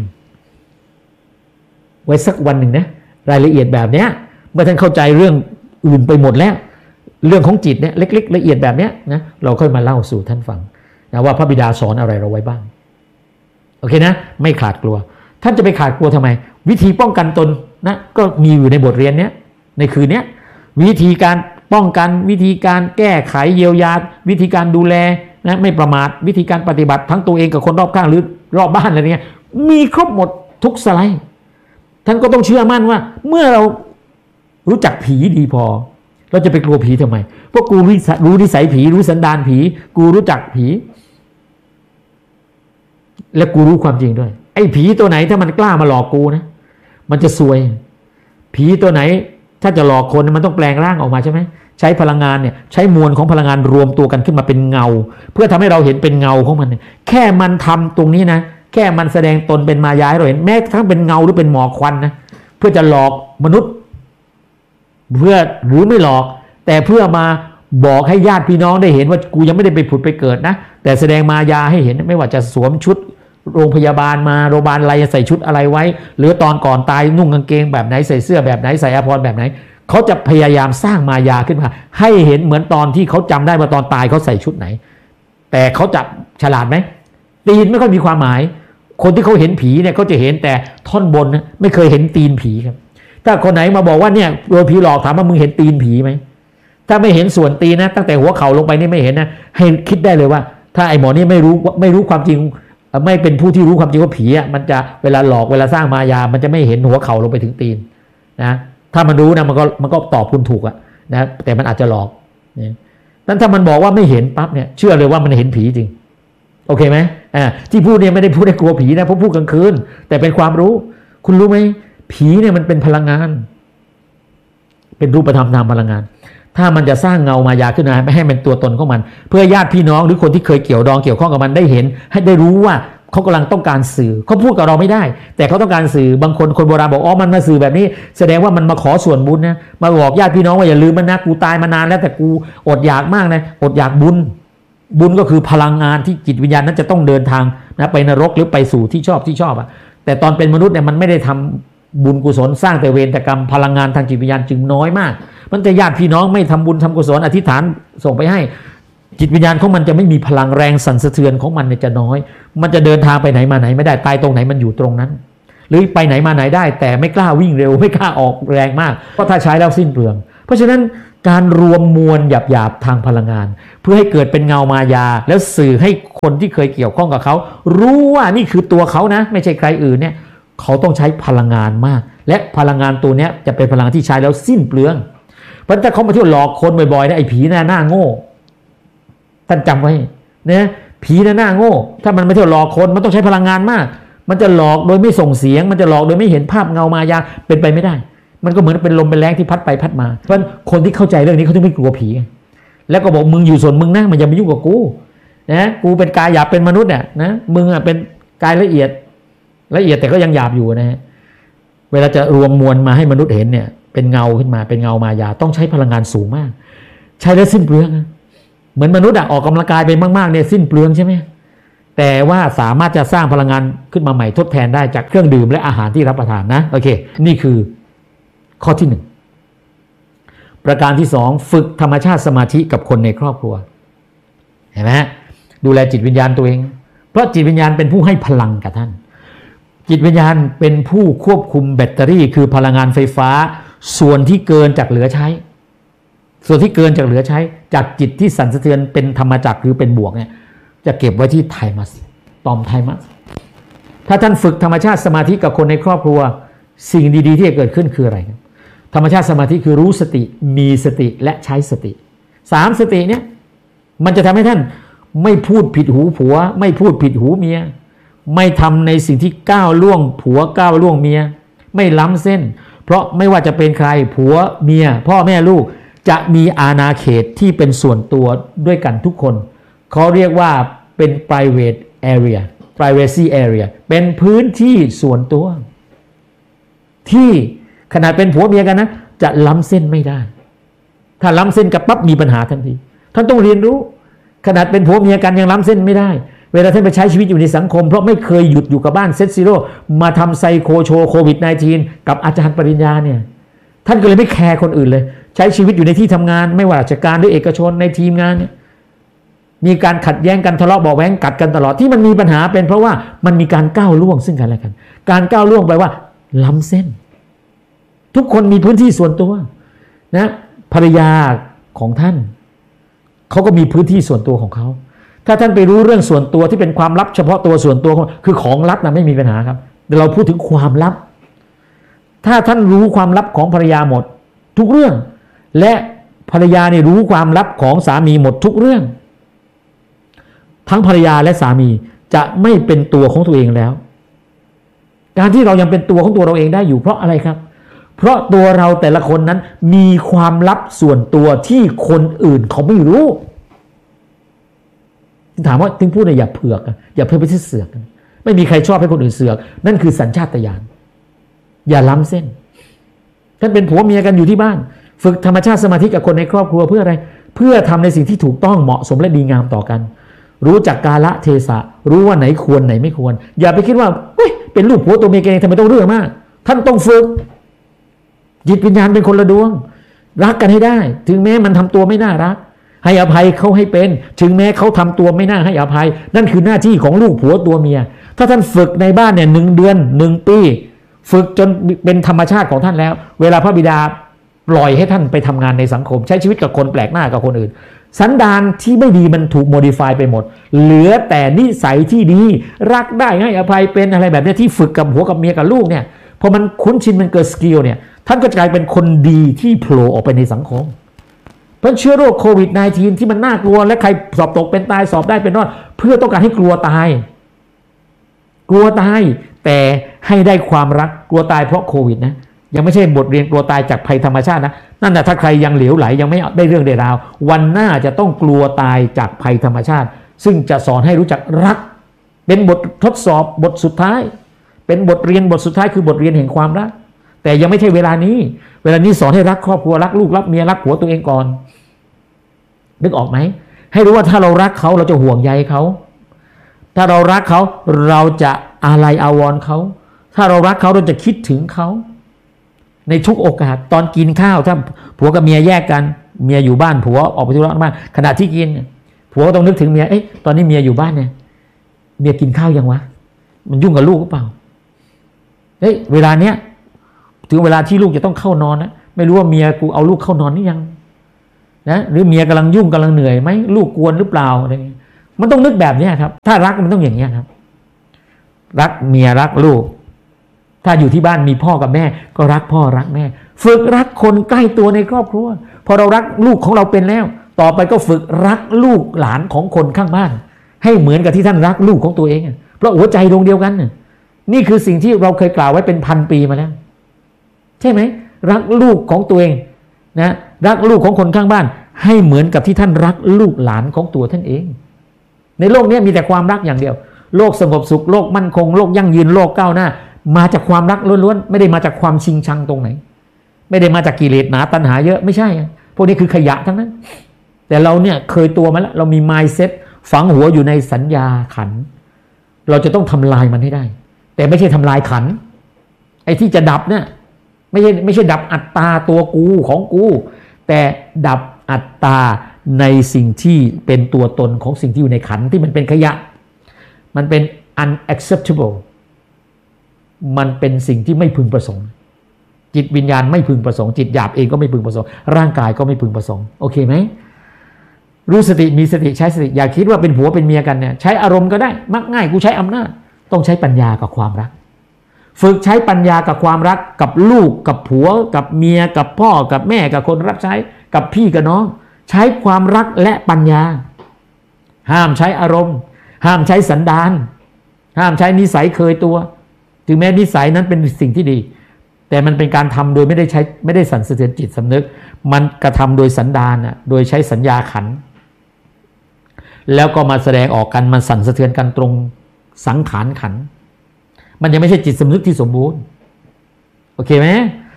ไว้สักวันหนึ่งนะรายละเอียดแบบเนี้ยเมื่อท่านเข้าใจเรื่องอื่นไปหมดแล้วเรื่องของจิตเนี่ยเล็กๆละเอียดแบบเนี้ยนะเราค่อยมาเล่าสู่ท่านฟังนะว่าพระบิดาสอนอะไรเราไว้บ้างโอเคนะไม่ขาดกลัวท่านจะไปขาดกลัวทำไมวิธีป้องกันตนนะก็มีอยู่ในบทเรียนเนี้ยในคืนนี้วิธีการป้องกันวิธีการแก้ไขเยียวยาวิธีการดูแลนะไม่ประมาทวิธีการปฏิบัติทั้งตัวเองกับคนรอบข้างหรือรอบบ้านอะไรเงี้ยมีครบหมดทุกสไลด์ท่านก็ต้องเชื่อมั่นว่าเมื่อเรารู้จักผีดีพอเราจะไปกลัวผีทำไมเพราะกูรู้นิสัยผีรู้สันดานผีกูรู้จักผีและกูรู้ความจริงด้วยไอ้ผีตัวไหนถ้ามันกล้ามาหลอกกูนะมันจะซวยผีตัวไหนถ้าจะหลอกคนมันต้องแปลงร่างออกมาใช่ไหมใช้พลังงานเนี่ยใช้มวลของพลังงานรวมตัวกันขึ้นมาเป็นเงาเพื่อทำให้เราเห็นเป็นเงาของมันแค่มันทำตรงนี้นะแค่มันแสดงตนเป็นมายาให้เราเห็นแม้ทั้งเป็นเงาหรือเป็นหมอกควันนะเพื่อจะหลอกมนุษย์เพื่อหรือไม่หลอกแต่เพื่อมาบอกให้ญาติพี่น้องได้เห็นว่ากูยังไม่ได้ไปผุดไปเกิดนะแต่แสดงมายาให้เห็นไม่ว่าจะสวมชุดโรงพยาบาลมาโรงพยาบาลอะไรใส่ชุดอะไรไว้หรือตอนก่อนตายนุ่งกางเกงแบบไหนใส่เสื้อแบบไหนใส่อาภรณ์แบบไหนเขาจะพยายามสร้างมายาขึ้นมาให้เห็นเหมือนตอนที่เขาจำได้ว่าตอนตายเขาใส่ชุดไหนแต่เขาจะฉลาดไหมตีนไม่ค่อยมีความหมายคนที่เขาเห็นผีเนี่ยเขาจะเห็นแต่ท่อนบนนะไม่เคยเห็นตีนผีครับถ้าคนไหนมาบอกว่าเนี่ยโดนผีหลอกถามว่ามึงเห็นตีนผีไหมถ้าไม่เห็นส่วนตีนนะตั้งแต่หัวเข่าลงไปนี่ไม่เห็นนะให้คิดได้เลยว่าถ้าไอ้หมอนี่ไม่รู้ไม่รู้ความจริงไม่เป็นผู้ที่รู้ความจริงว่าผีอ่ะมันจะเวลาหลอกเวลาสร้างมายามันจะไม่เห็นหัวเข่าลงไปถึงตีนนะถ้ามันรู้นะมันก็มันก็ตอบคุณถูกอ่ะนะแต่มันอาจจะหลอกเนี่ยนั้นถ้ามันบอกว่าไม่เห็นปั๊บเนี่ยเชื่อเลยว่ามันเห็นผีจริงโอเคไหมอ่าที่พูดเนี่ยไม่ได้พูดให้กลัวผีนะเพราะพูดกลางคืนแต่เป็นความรู้คุณรู้ไหมผีเนี่ยมันเป็นพลังงานเป็นรูปธรรมนามพลังงานถ้ามันจะสร้างเงามายาขึ้นมาไม่ให้มันตัวตนของมันเพื่อญาติพี่น้องหรือคนที่เคยเกี่ยวดองเกี่ยวข้องกับมันได้เห็นให้ได้รู้ว่าเขากำลังต้องการสื่อเขาพูดกับเราไม่ได้แต่เขาต้องการสื่อบางคนคนโบราณบอกอ๋อมันมาสื่อแบบนี้แสดงว่ามันมาขอส่วนบุญนะมาบอกญาติพี่น้องว่าอย่าลืมมันนะกูตายมานานแล้วแต่กูอดอยากมากนะอดอยากบุญบุญก็คือพลังงานที่จิตวิญญาณนั้นจะต้องเดินทางนะไปนรกหรือไปสู่ที่ชอบที่ชอบอ่ะแต่ตอนเป็นมนุษย์เนี่ยมันไม่ได้ทำบุญกุศลสร้างแต่เวรแต่กรรมพลังงานทางจิตวิญญาณจึงน้อยมากมันจะญาติพี่น้องไม่ทำบุญทำกุศลอธิษฐานส่งไปให้จิตวิญญาณของมันจะไม่มีพลังแรงสั่นสะเทือนของมันเนี่ยจะน้อยมันจะเดินทางไปไหนมาไหนไม่ได้ตายตรงไหนมันอยู่ตรงนั้นหรือไปไหนมาไหนได้แต่ไม่กล้าวิ่งเร็วไม่กล้าออกแรงมากเพราะถ้าใช้แล้วสิ้นเปลืองเพราะฉะนั้นการรวมมวลหยาบๆทางพลังงานเพื่อให้เกิดเป็นเงามายาแล้วสื่อให้คนที่เคยเกี่ยวข้องกับเขารู้ว่านี่คือตัวเขานะไม่ใช่ใครอื่นเนี่ยเขาต้องใช้พลังงานมากและพลังงานตัวนี้จะเป็นพลังที่ใช้แล้วสิ้นเปลืองเพราะถ้าเขามาเที่ยวหลอกคนบ่อยๆนะไอ้ผีหน้าหน้าโง่ท่านจำไว้นะผีหน้าหน้าโง่ถ้ามันมาเที่ยวหลอกคนมันต้องใช้พลังงานมากมันจะหลอกโดยไม่ส่งเสียงมันจะหลอกโดยไม่เห็นภาพเงามายาเป็นไปไม่ได้มันก็เหมือนเป็นลมเป็นแรงที่พัดไปพัดมาเพราะคนที่เข้าใจเรื่องนี้เขาถึงไม่กลัวผีแล้วก็บอกมึงอยู่ส่วนมึงนะมันอย่ามายุ่งกับกูนะกูเป็นกายหยาบเป็นมนุษย์เนี่ยนะมึงอ่ะเป็นกายละเอียดละเอียดแต่ก็ยังหยาบอยู่นะฮะเวลาจะรวมมวลมาให้มนุษย์เห็นเนี่ยเป็นเงาขึ้นมาเป็นเงามายาต้องใช้พลังงานสูงมากใช้แล้วสิ้นเปลืองเหมือนมนุษย์อ่ะออกกำลังกายไปมากๆเนี่ยสิ้นเปลืองใช่ไหมแต่ว่าสามารถจะสร้างพลังงานขึ้นมาใหม่ทดแทนได้จากเครื่องดื่มและอาหารที่รับประทานนะโอเคนี่คือข้อที่หนึ่งประการที่สองฝึกธรรมชาติสมาธิกับคนในครอบครัวเห็นไหมดูแลจิตวิญญาณตัวเองเพราะจิตวิญญาณเป็นผู้ให้พลังกับท่านจิตวิญญาณเป็นผู้ควบคุมแบตเตอรี่คือพลังงานไฟฟ้าส่วนที่เกินจากเหลือใช้ส่วนที่เกินจากเหลือใช้จากจิตที่สั่นสะเทือนเป็นธรรมจักรหรือเป็นบวกเนี่ยจะเก็บไว้ที่ไทมัสตอมไทมัสถ้าท่านฝึกธรรมชาติสมาธิกับคนในครอบครัวสิ่งดีๆที่จะเกิดขึ้นคืออะไรครับธรรมชาติสมาธิคือรู้สติมีสติและใช้สติสามสติเนี่ยมันจะทำให้ท่านไม่พูดผิดหูผัวไม่พูดผิดหูเมียไม่ทำในสิ่งที่ก้าวล่วงผัวก้าวล่วงเมียไม่ล้ำเส้นเพราะไม่ว่าจะเป็นใครผัวเมียพ่อแม่ลูกจะมีอาณาเขตที่เป็นส่วนตัวด้วยกันทุกคนเขาเรียกว่าเป็น private area privacy area เป็นพื้นที่ส่วนตัวที่ขนาดเป็นผัวเมียกันนะจะล้ำเส้นไม่ได้ถ้าล้ำเส้นกับปั๊บมีปัญหาทันทีท่านต้องเรียนรู้ขนาดเป็นผัวเมียกันยังล้ำเส้นไม่ได้เวลาท่านไปใช้ชีวิตอยู่ในสังคมเพราะไม่เคยหยุดอยู่กับบ้านเซตซีโร่มาทำไซโคโชโควิด สิบเก้า กับอาจารย์ปริญญาเนี่ยท่านก็เลยไม่แคร์คนอื่นเลยใช้ชีวิตอยู่ในที่ทำงานไม่ว่าราชการหรือเอกชนในทีมงานเนี่ยมีการขัดแย้งกันทะเลาะเบาะแว้งกัดกันตลอดที่มันมีปัญหาเป็นเพราะว่ามันมีการก้าวล่วงซึ่งกันและกันการก้าวล่วงไปว่าล้ำเส้นทุกคนมีพื้นที่ส่วนตัวนะภรรยาของท่านเขาก็มีพื้นที่ส่วนตัวของเขาถ้าท่านไปรู้เรื่องส่วนตัวที่เป็นความลับเฉพาะตัวส่วนตัวคือของลับนะไม่มีปัญหาครับแต่เราพูดถึงความลับถ้าท่านรู้ความลับของภรรยาหมดทุกเรื่องและภรรยาเนี่ยรู้ความลับของสามีหมดทุกเรื่องทั้งภรรยาและสามีจะไม่เป็นตัวของตัวเองแล้วการที่เรายังเป็นตัวของตัวเราเองได้อยู่เพราะอะไรครับเพราะตัวเราแต่ละคนนั้นมีความลับส่วนตัวที่คนอื่นเขาไม่รู้ถามว่าถึงพูดเนี่ยอย่าเผือกอย่าเพิ่งไปที่เสือกไม่มีใครชอบให้คนอื่นเสือกนั่นคือสัญชาตญาณอย่าล้ำเส้นท่านเป็นผัวเมียกันอยู่ที่บ้านฝึกธรรมชาติสมาธิกับคนในครอบครัวเพื่ออะไรเพื่อทำในสิ่งที่ถูกต้องเหมาะสมและดีงามต่อกันรู้จักกาลเทศะรู้ว่าไหนควรไหนไม่ควรอย่าไปคิดว่าเฮ้ยเป็นลูกผัวตัวเมียกันเองทำไมต้องเรื่องมากท่านต้องฝึกจิตวิญญาณเป็นคนละดวงรักกันให้ได้ถึงแม้มันทำตัวไม่น่ารักให้อภัยเขาให้เป็นถึงแม้เขาทำตัวไม่น่าให้อภัยนั่นคือหน้าที่ของลูกผัวตัวเมียถ้าท่านฝึกในบ้านเนี่ยหนึ่งเดือนหนึ่งปีฝึกจนเป็นธรรมชาติของท่านแล้วเวลาพระบิดาปล่อยให้ท่านไปทำงานในสังคมใช้ชีวิตกับคนแปลกหน้ากับคนอื่นสันดานที่ไม่ดีมันถูกโมดิฟายไปหมดเหลือแต่นิสัยที่ดีรักได้ให้อภัยเป็นอะไรแบบนี้ที่ฝึกกับหัวกับเมียกับลูกเนี่ยพอมันคุ้นชินมันเกิดสกิลเนี่ยท่านก็กลายเป็นคนดีที่โผล่ออกไปในสังคมเพราะเชื้อโรคโควิด สิบเก้า ที่มันน่ากลัวและใครสอบตกเป็นตายสอบได้เป็นรอดเพื่อต้องการให้กลัวตายกลัวตายแต่ให้ได้ความรักกลัวตายเพราะโควิดนะยังไม่ใช่บทเรียนกลัวตายจากภัยธรรมชาตินะนั่นแหละถ้าใครยังเหลวไหลยังไม่ได้เรื่องได้ราววันหน้าจะต้องกลัวตายจากภัยธรรมชาติซึ่งจะสอนให้รู้จักรักเป็นบททดสอบบทสุดท้ายเป็นบทเรียนบทสุดท้ายคือบทเรียนแห่งความรักแต่ยังไม่ใช่เวลานี้เวลานี้สอนให้รักครอบครัวรักลูกรักเมียรักผัวตัวเองก่อนนึกออกไหมให้รู้ว่าถ้าเรารักเขาเราจะห่วงใยเขาถ้าเรารักเขาเราจะอาลัยอาวรณ์เขาถ้าเรารักเขาเราจะคิดถึงเขาในทุกโอกาสตอนกินข้าวถ้าผัวกับเมียแยกกันเมียอยู่บ้านผัวออกไปธุระบ้านขณะที่กินผัวก็ต้องนึกถึงเมียเอ๊ะตอนนี้เมียอยู่บ้านเนี่ยเมียกินข้าวยังวะมันยุ่งกับลูกหรือเปล่าเฮ้ยเวลาเนี้ยถึงเวลาที่ลูกจะต้องเข้านอนนะไม่รู้ว่าเมียกูเอาลูกเข้านอนหรือยังนะหรือเมียกำลังยุ่งกำลังเหนื่อยไหมลูกกวนหรือเปล่าอะไรเงี้ยมันต้องนึกแบบนี้ครับถ้ารักมันต้องอย่างนี้ครับรักเมียรักลูกถ้าอยู่ที่บ้านมีพ่อกับแม่ก็รักพ่อรักแม่ฝึกรักคนใกล้ตัวในครอบครัวพอเรารักลูกของเราเป็นแล้วต่อไปก็ฝึกรักลูกหลานของคนข้างบ้านให้เหมือนกับที่ท่านรักลูกของตัวเองเพราะหัวใจดวงเดียวกันนี่คือสิ่งที่เราเคยกล่าวไว้เป็นพันปีมาแล้วใช่ไหมรักลูกของตัวเองนะรักลูกของคนข้างบ้านให้เหมือนกับที่ท่านรักลูกหลานของตัวท่านเองในโลกนี้มีแต่ความรักอย่างเดียวโลกสงบสุขโลกมั่นคงโลกยั่งยืนโลกก้าวหน้ามาจากความรักล้วนๆไม่ได้มาจากความชิงชังตรงไหนไม่ได้มาจากกิเลสหนาตัณหาเยอะไม่ใช่พวกนี้คือขยะทั้งนั้นแต่เราเนี่ยเคยตัวมาแล้วเรามี mindset ฝังหัวอยู่ในสัญญาขันเราจะต้องทำลายมันให้ได้แต่ไม่ใช่ทำลายขันไอ้ที่จะดับเนี่ยไม่ใช่ไม่ใช่ดับอัตตาตัวกูของกูแต่ดับอัตตาในสิ่งที่เป็นตัวตนของสิ่งที่อยู่ในขันที่มันเป็นขยะมันเป็น unacceptable มันเป็นสิ่งที่ไม่พึงประสงค์จิตวิญญาณไม่พึงประสงค์จิตหยาบเองก็ไม่พึงประสงค์ร่างกายก็ไม่พึงประสงค์โอเคไหมรู้สติมีสติใช้สติอย่าคิดว่าเป็นผัวเป็นเมียกันเนี่ยใช้อารมณ์ก็ได้มักง่ายกูใช้อำนาจต้องใช้ปัญญากับความรักฝึกใช้ปัญญากับความรักกับลูกกับผัวกับเมียกับพ่อกับแม่กับคนรับใช้กับพี่กับน้องใช้ความรักและปัญญาห้ามใช้อารมณ์ห้ามใช้สันดานห้ามใช้นิสัยเคยตัวถึงแม้นิสัยนั้นเป็นสิ่งที่ดีแต่มันเป็นการทำโดยไม่ได้ใช้ไม่ได้สั่นสะเทือนจิตสำนึกมันกระทำโดยสันดานอ่ะโดยใช้สัญญาขันแล้วก็มาแสดงออกกันมันสั่นสะเทือนกันตรงสังขารขันมันยังไม่ใช่จิตสำนึกที่สมบูรณ์โอเคไหม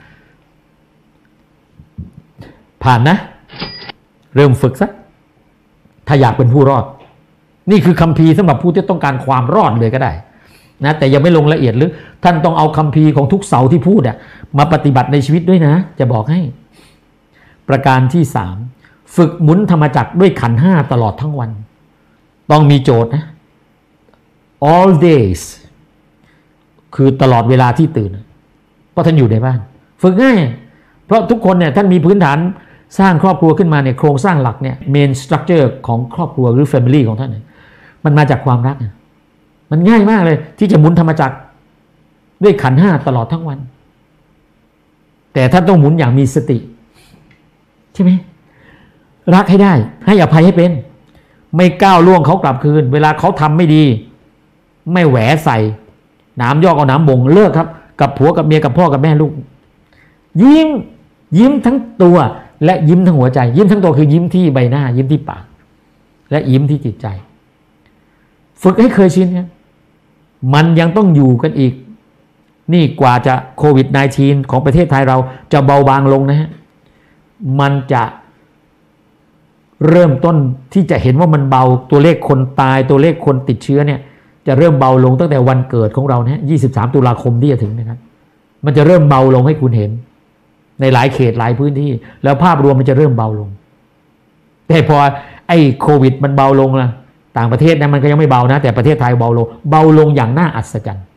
ผ่านนะเริ่มฝึกซะถ้าอยากเป็นผู้รอดนี่คือคัมภีร์สำหรับผู้ที่ต้องการความรอดเลยก็ได้นะแต่ยังไม่ลงละเอียดหรือท่านต้องเอาคัมภีร์ของทุกเสาที่พูดอะมาปฏิบัติในชีวิตด้วยนะจะบอกให้ประการที่สามฝึกหมุนธรรมจักรด้วยขันธ์ห้าตลอดทั้งวันต้องมีโจทย์นะ all days คือตลอดเวลาที่ตื่นเพราะท่านอยู่ในบ้านฝึกง่ายเพราะทุกคนเนี่ยท่านมีพื้นฐานสร้างครอบครัวขึ้นมาเนี่ยโครงสร้างหลักเนี่ย main structure ของครอบครัวหรือ family ของท่านเนี่ยมันมาจากความรักมันง่ายมากเลยที่จะหมุนธรรมจักรด้วยขันธ์ห้าตลอดทั้งวันแต่ท่านต้องหมุนอย่างมีสติใช่ไหมรักให้ได้ให้อภัยให้เป็นไม่ก้าวล่วงเขากลับคืนเวลาเขาทำไม่ดีไม่แหวใส่น้ำยอกเอาน้ำบ่งเลิกครับกับผัวกับเมียกับพ่อกับแม่ลูกยิ้มยิ้มทั้งตัวและยิ้มทั้งหัวใจยิ้มทั้งตัวคือยิ้มที่ใบหน้ายิ้มที่ปากและยิ้มที่จิตใจฝึกให้เคยชินครับมันยังต้องอยู่กันอีกนี่กว่าจะโควิด สิบเก้า ของประเทศไทยเราจะเบาบางลงนะฮะมันจะเริ่มต้นที่จะเห็นว่ามันเบาตัวเลขคนตายตัวเลขคนติดเชื้อเนี่ยจะเริ่มเบาลงตั้งแต่วันเกิดของเราเนี่ยยี่สิบสามตุลาคมที่จะถึงนะครับมันจะเริ่มเบาลงให้คุณเห็นในหลายเขตหลายพื้นที่แล้วภาพรวมมันจะเริ่มเบาลงแต่พอไอ้โควิดมันเบาลงละต่างประเทศนะมันก็ยังไม่เบานะแต่ประเทศไทยเบาลงเบาลงอย่างน่าอัศจรรย์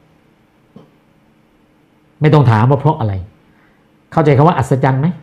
ไม่ต้องถามว่าเพราะอะไรเข้าใจคำว่าอัศจรรย์ไหม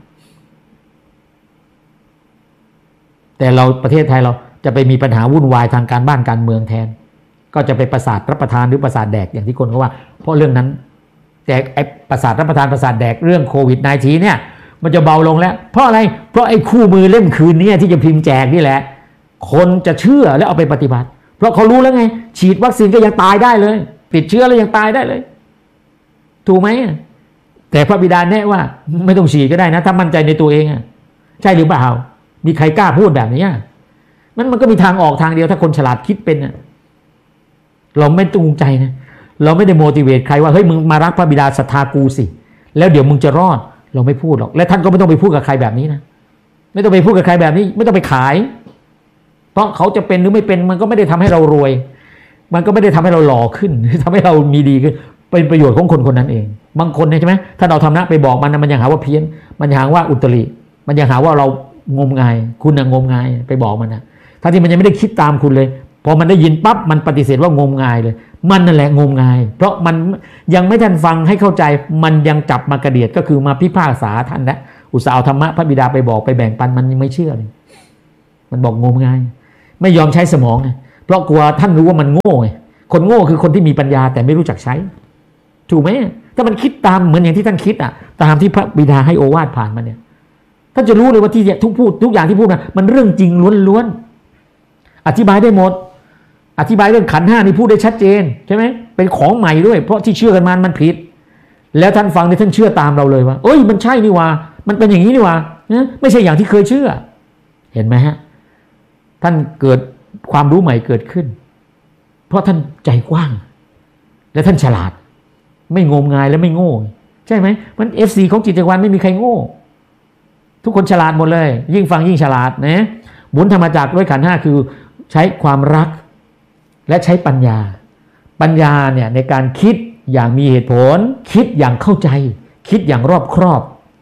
แต่เราประเทศไทยเราจะไปมีปัญหาวุ่นวายทางการบ้านการเมืองแทนก็จะไปประสาทรับประทานหรือประสาทแดกอย่างที่คนเขาว่าเพราะเรื่องนั้นแต่ไอ้ประสาทรับประทานประสาทแดกเรื่องโควิด สิบเก้า เนี่ยมันจะเบาลงแล้วเพราะอะไรเพราะไอ้คู่มือเล่มคืนนี้ที่จะพิมพ์แจกนี่แหละคนจะเชื่อแล้วเอาไปปฏิบัติเพราะเขารู้แล้วไงฉีดวัคซีนก็ยังตายได้เลยติดเชื้อแล้วยังตายได้เลยถูกไหมแต่พระบิดาแนะว่าไม่ต้องฉีดก็ได้นะถ้ามั่นใจในตัวเองใช่หรือเปล่ามีใครกล้าพูดแบบนี้มันมันก็มีทางออกทางเดียวถ้าคนฉลาดคิดเป็นเราไม่จูงใจนะเราไม่ได้โมดิเวตใครว่าเฮ้ยมึงมารักพระบิดาศรัทธากูสิแล้วเดี๋ยวมึงจะรอดเราไม่พูดหรอกและท่านก็ไม่ต้องไปพูดกับใครแบบนี้นะไม่ต้องไปพูดกับใครแบบนี้ไม่ต้องไปขายเพราะเขาจะเป็นหรือไม่เป็นมันก็ไม่ได้ทำให้เรารวยมันก็ไม่ได้ทำให้เราหล่อขึ้นทำให้เรามีดีขึ้นเป็นประโยชน์ของคนคนนั้นเองบางคนใช่ไหมถ้าเราทำนะไปบอกมันนะมันยังหาว่าเพี้ยนมันยังหาว่าอุตริมันยังหาว่าเรางมงายคุณน่ะงมงายไปบอกมันนะทั้งที่มันยังไม่ได้คิดตามคุณเลยพอมันได้ยินปั๊บมันปฏิเสธว่างมงายเลยมันนั่นแหละงมงายเพราะมันยังไม่ทันฟังให้เข้าใจมันยังจับมากระเดียดก็คือมาพิพากษาท่านนะอุตส่าห์เอาธรรมะพระบิดาไปบอกไปแบ่งปันมันยังไม่เชื่อเลยมันบอกงมงายไม่ยอมใช้สมองไงเพราะกลัวท่านรู้ว่ามันโง่ไงคนโง่คือคนที่มีปัญญาแต่ไม่รู้จักใช้ถูกไหมถ้ามันคิดตามเหมือนอย่างที่ท่านคิดอ่ะตามที่พระบิดาให้โอวาทผ่านมาเนี่ยท่านจะรู้เลยว่าที่ทุกพูดทุกอย่างที่พูดนะมันเรื่องจริงล้วนๆอธิบายได้หมดอธิบายเรื่องขันธ์ห้านี่พูดได้ชัดเจนใช่ไหมเป็นของใหม่ด้วยเพราะที่เชื่อกันมามันผิดแล้วท่านฟังนี่ท่านเชื่อตามเราเลยว่าเอ้ยมันใช่นี่ว่ามันเป็นอย่างนี้นี่ว่าไม่ใช่อย่างที่เคยเชื่อเห็นไหมฮะท่านเกิดความรู้ใหม่เกิดขึ้นเพราะท่านใจกว้างและท่านฉลาดไม่งมงายและไม่โง่ใช่ไหมมัน เอฟ ซี ของจิตจักรวาลไม่มีใครโง่ทุกคนฉลาดหมดเลยยิ่งฟังยิ่งฉลาดนะหมุนธรรมจักรด้วยขันธ์ห้าคือใช้ความรักและใช้ปัญญาปัญญาเนี่ยในการคิดอย่างมีเหตุผลคิดอย่างเข้าใจคิดอย่างรอบครอบ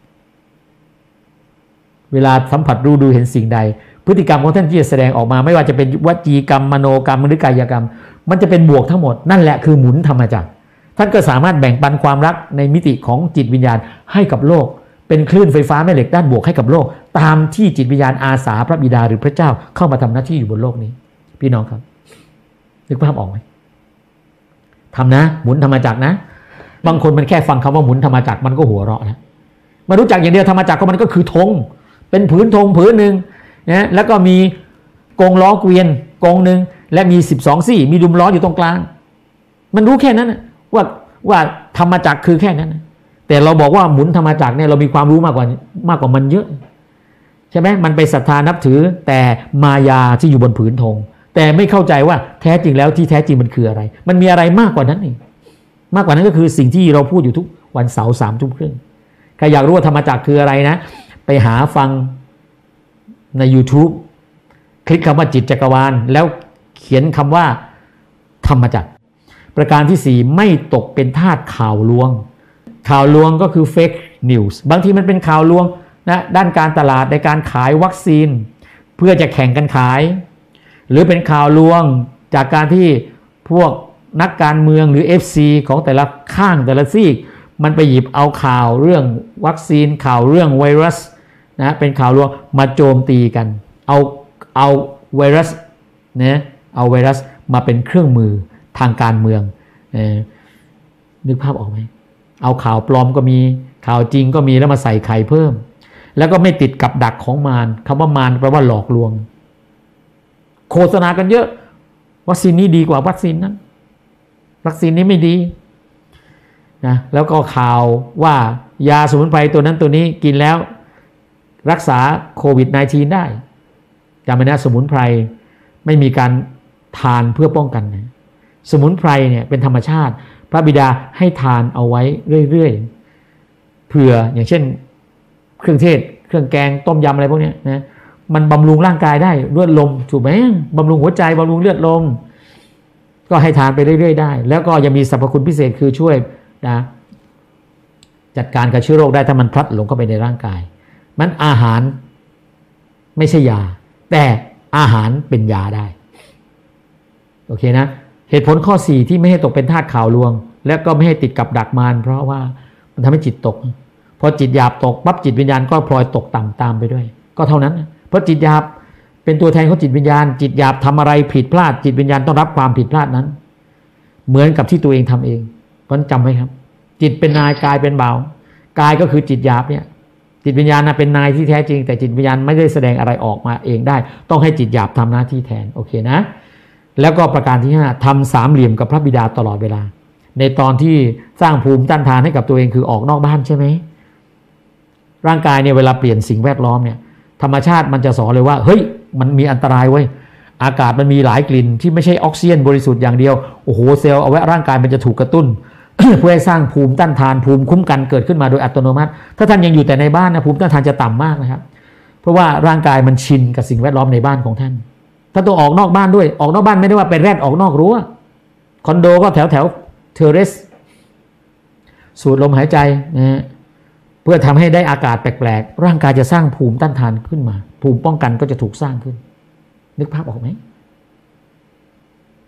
เวลาสัมผัสรู้ดูเห็นสิ่งใดพฤติกรรมของท่านที่จะแสดงออกมาไม่ว่าจะเป็นวจีกรรมมโนกรรมหรือกายกรรมมันจะเป็นบวกทั้งหมดนั่นแหละคือหมุนธรรมจักรท่านก็สามารถแบ่งปันความรักในมิติของจิตวิญญาณให้กับโลกเป็นคลื่นไฟฟ้าแม่เหล็กด้านบวกให้กับโลกตามที่จิตวิญญาณอาสาพระบิดาหรือพระเจ้าเข้ามาทำหน้าที่อยู่บนโลกนี้พี่น้องครับนึกภาพออกไหมทำนะหมุนธรรมจักรนะบางคนมันแค่ฟังคำว่าหมุนธรรมจักรมันก็หัวเราะนะมารู้จักอย่างเดียวธรรมจักรก็มันก็คือธงเป็นผืนธงผืนหนึ่งนะแล้วก็มีกงล้อเกวียนกงหนึ่งและมีสิบสองซี่มีดุมล้ออยู่ตรงกลางมันรู้แค่นั้นนะว่าว่าธรรมจักรคือแค่นั้นนะแต่เราบอกว่าหมุนธรรมจักรเนี่ยเรามีความรู้มากกว่ามากกว่ามันเยอะใช่ไหมมันไปศรัทธานับถือแต่มายาที่อยู่บนผืนธงแต่ไม่เข้าใจว่าแท้จริงแล้วที่แท้จริงมันคืออะไรมันมีอะไรมากกว่านั้นเองมากกว่านั้นก็คือสิ่งที่เราพูดอยู่ทุกวันเสาร์สามทุ่มครึ่งใครอยากรู้ว่าธรรมจักรคืออะไรนะไปหาฟังใน YouTube คลิกคำว่าจิตจักรวาลแล้วเขียนคำว่าธรรมจักรประการที่สี่ไม่ตกเป็นทาสข่าวลวงข่าวลวงก็คือ fake news บางทีมันเป็นข่าวลวงนะด้านการตลาดในการขายวัคซีนเพื่อจะแข่งกันขายหรือเป็นข่าวลวงจากการที่พวกนักการเมืองหรือ เอฟ ซี ของแต่ละข้างแต่ละซีกมันไปหยิบเอาข่าวเรื่องวัคซีนข่าวเรื่องไวรัสนะเป็นข่าวลวงมาโจมตีกันเอาเอาไวรัสนะเอาไวรัสมาเป็นเครื่องมือทางการเมืองนึกภาพออกไหมเอาข่าวปลอมก็มีข่าวจริงก็มีแล้วมาใส่ไข่เพิ่มแล้วก็ไม่ติดกับดักของมารคำว่ามารแปลว่าหลอกลวงโฆษณากันเยอะวัคซีนนี้ดีกว่าวัคซีนนั้นวัคซีนนี้ไม่ดีนะแล้วก็ข่าวว่ายาสมุนไพรตัวนั้นตัวนี้กินแล้วรักษาโควิด สิบเก้า ได้จำไว้นะสมุนไพรไม่มีการทานเพื่อป้องกันนะสมุนไพรเนี่ยเป็นธรรมชาติพระบิดาให้ทานเอาไว้เรื่อยๆเผื่ออย่างเช่นเครื่องเทศเครื่องแกงต้มยำอะไรพวกนี้นะมันบำรุงร่างกายได้เลือดลมถูกไหมบำรุงหัวใจบำรุงเลือดลมก็ให้ทานไปเรื่อยๆได้แล้วก็ยังมีสรรพคุณพิเศษคือช่วยนะจัดการกับเชื้อโรคได้ถ้ามันพลัดหลงเข้าไปในร่างกายมันอาหารไม่ใช่ยาแต่อาหารเป็นยาได้โอเคนะเหตุผลข้อสี่ที่ไม่ให้ตกเป็นทาสข่าวลวงและก็ไม่ให้ติดกับดักมารเพราะว่ามันทำให้จิตตกพอจิตหยาบตกปั๊บจิตวิญญาณก็พลอยตกต่ำตามไปด้วยก็เท่านั้นเพราะจิตหยาบเป็นตัวแทนของจิตวิญญาณจิตหยาบทำอะไรผิดพลาดจิตวิญญาณต้องรับความผิดพลาดนั้นเหมือนกับที่ตัวเองทำเองเพราะจำไว้ครับจิตเป็นนายกายเป็นบ่าวกายก็คือจิตหยาบเนี่ยจิตวิญญาณเป็นนายที่แท้จริงแต่จิตวิญญาณไม่ได้แสดงอะไรออกมาเองได้ต้องให้จิตหยาบทำหน้าที่แทนโอเคนะแล้วก็ประการที่ห้าทำสามเหลี่ยมกับพระบิดาตลอดเวลาในตอนที่สร้างภูมิต้านทานให้กับตัวเองคือออกนอกบ้านใช่ไหมร่างกายเนี่ยเวลาเปลี่ยนสิ่งแวดล้อมเนี่ยธรรมชาติมันจะสอนเลยว่าเฮ้ยมันมีอันตรายเว้ยอากาศมันมีหลายกลิ่นที่ไม่ใช่ออกซิเจนบริสุทธิ์อย่างเดียวโอ้โหเซลล์เอาไว้ร่างกายมันจะถูกกระตุ้น เพื่อให้สร้างภูมิต้านทานภูมิคุ้มกันเกิดขึ้นมาโดยอัตโนมัติถ้าท่านยังอยู่แต่ในบ้านนะภูมิต้านทานจะต่ำมากนะครับเพราะว่าร่างกายมันชินกับสิ่งแวดล้อมในบ้านของท่านถ้าต้องออกนอกบ้านด้วยออกนอกบ้านไม่ได้ว่าไปแรดออกนอกรั้วคอนโดก็แถวแถวเทอร์เรสสูดลมหายใจนะเพื่อทำให้ได้อากาศแปลกๆร่างกายจะสร้างภูมิต้านทานขึ้นมาภูมิป้องกันก็จะถูกสร้างขึ้นนึกภาพออกไหม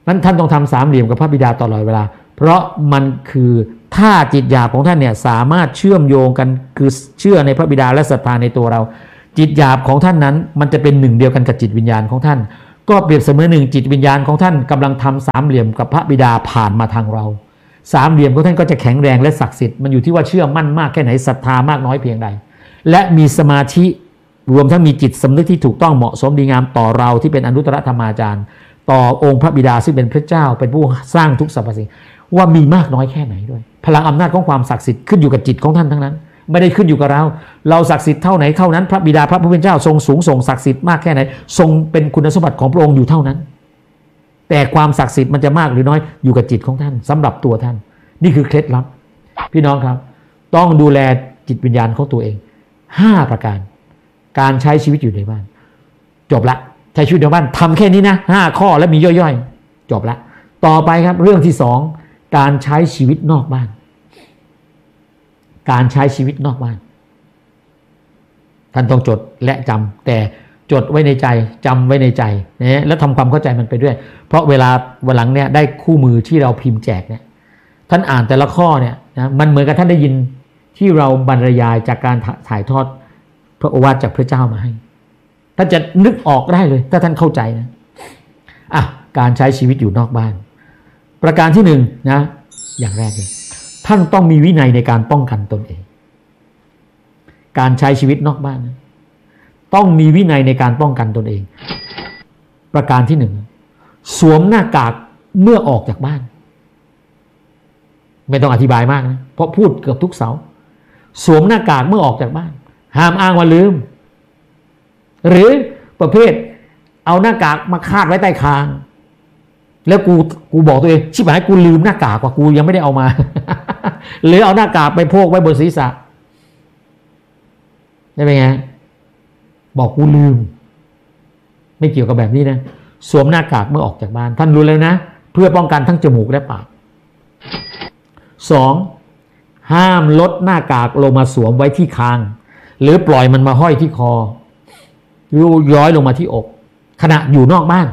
นั้นท่านต้องทำสามเหลี่ยมกับพระบิดาตลอดเวลาเพราะมันคือถ้าจิตหยาบของท่านเนี่ยสามารถเชื่อมโยงกันคือเชื่อในพระบิดาและศรัทธาในตัวเราจิตหยาบของท่านนั้นมันจะเป็นหนึ่งเดียวกันกับจิตวิญญาณของท่านก็เปรียบเสมือนหนึ่งจิตวิญญาณของท่านกำลังทำสามเหลี่ยมกับพระบิดาผ่านมาทางเราสามเหลี่ยมของท่านก็จะแข็งแรงและศักดิ์สิทธิ์มันอยู่ที่ว่าเชื่อมั่นมากแค่ไหนศรัทธามากน้อยเพียงใดและมีสมาธิรวมทั้งมีจิตสำนึกที่ถูกต้องเหมาะสมดีงามต่อเราที่เป็นอนุตตรธรรมาจารย์ต่อองค์พระบิดาซึ่งเป็นพระเจ้าเป็นผู้สร้างทุกสรรพสิ่งว่ามีมากน้อยแค่ไหนด้วยพลังอำนาจของความศักดิ์สิทธิ์ขึ้นอยู่กับจิตของท่านทั้งนั้นไม่ได้ขึ้นอยู่กับเราเราศักดิ์สิทธิ์เท่าไหนเท่านั้นพระบิดาพระผู้เป็นเจ้าทรงสูงส่งศักดิ์สิทธิ์มากแค่ไหนทรงเป็นคุณสมบัติของพระองค์อยู่เท่านั้นแต่ความศักดิ์สิทธิ์มันจะมากหรือน้อยอยู่กับจิตของท่านสำหรับตัวท่านนี่คือเคล็ดลับพี่น้องครับต้องดูแลจิตวิญญาณของตัวเองห้าประการการใช้ชีวิตอยู่ในบ้านจบละใช้ชีวิตในบ้านทำแค่นี้นะห้าข้อแล้วมีย่อยๆจบละต่อไปครับเรื่องที่สองการใช้ชีวิตนอกบ้านการใช้ชีวิตนอกบ้านท่านต้องจดและจำแต่จดไว้ในใจจำไว้ในใจนะแล้วทำความเข้าใจมันไปด้วยเพราะเวลาวันหลังเนี่ยได้คู่มือที่เราพิมพ์แจกเนี่ยท่านอ่านแต่ละข้อเนี่ยนะมันเหมือนกับท่านได้ยินที่เราบรรยายจากการถ่ายทอดพระโอวาทจากพระเจ้ามาให้ท่านจะนึกออกได้เลยถ้าท่านเข้าใจนะอ่ะการใช้ชีวิตอยู่นอกบ้านประการที่หนึ่งนะอย่างแรกเลยท่านต้องมีวินัยในการป้องกันตนเองการใช้ชีวิตนอกบ้านนะต้องมีวินัยในการป้องกันตนเองประการที่หนึ่งสวมหน้ากากเมื่อออกจากบ้านไม่ต้องอธิบายมากนะเพราะพูดเกือบทุกเสาสวมหน้ากากเมื่อออกจากบ้านห้ามอ้างว่าลืมหรือประเภทเอาหน้ากากมาคาดไว้ใต้คางแล้วกูกูบอกตัวเองชิบหายกูลืมหน้ากากว่ากูยังไม่ได้เอามา หรือเอาหน้ากากไปโพกไว้บนศีรษะได้ไหมไงบอกกูลืมไม่เกี่ยวกับแบบนี้นะสวมหน้ากากเมื่อออกจากบ้านท่านรู้แล้วนะเพื่อป้องกันทั้งจมูกและปากสองห้ามลดหน้ากากลงมาสวมไว้ที่คางหรือปล่อยมันมาห้อยที่คอหรือย้อยลงมาที่อกขณะอยู่นอกบ้าน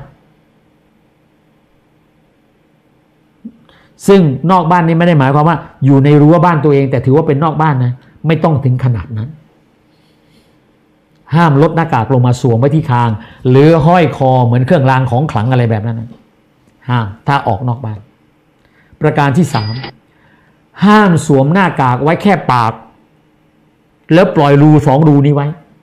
ซึ่งนอกบ้านนี้ไม่ได้หมายความว่าอยู่ในรั้วบ้านตัวเองแต่ถือว่าเป็นนอกบ้านนะไม่ต้องถึงขนาดนั้นห้ามลดหน้ากากลงมาสวมไว้ที่คางหรือห้อยคอเหมือนเครื่องรางของขลังอะไรแบบนั้นนะห้ามถ้าออกนอกบ้านประการที่สามห้ามสวมหน้ากากไว้แค่ปากแล้วปล่อยรูสองรูนี้ไว้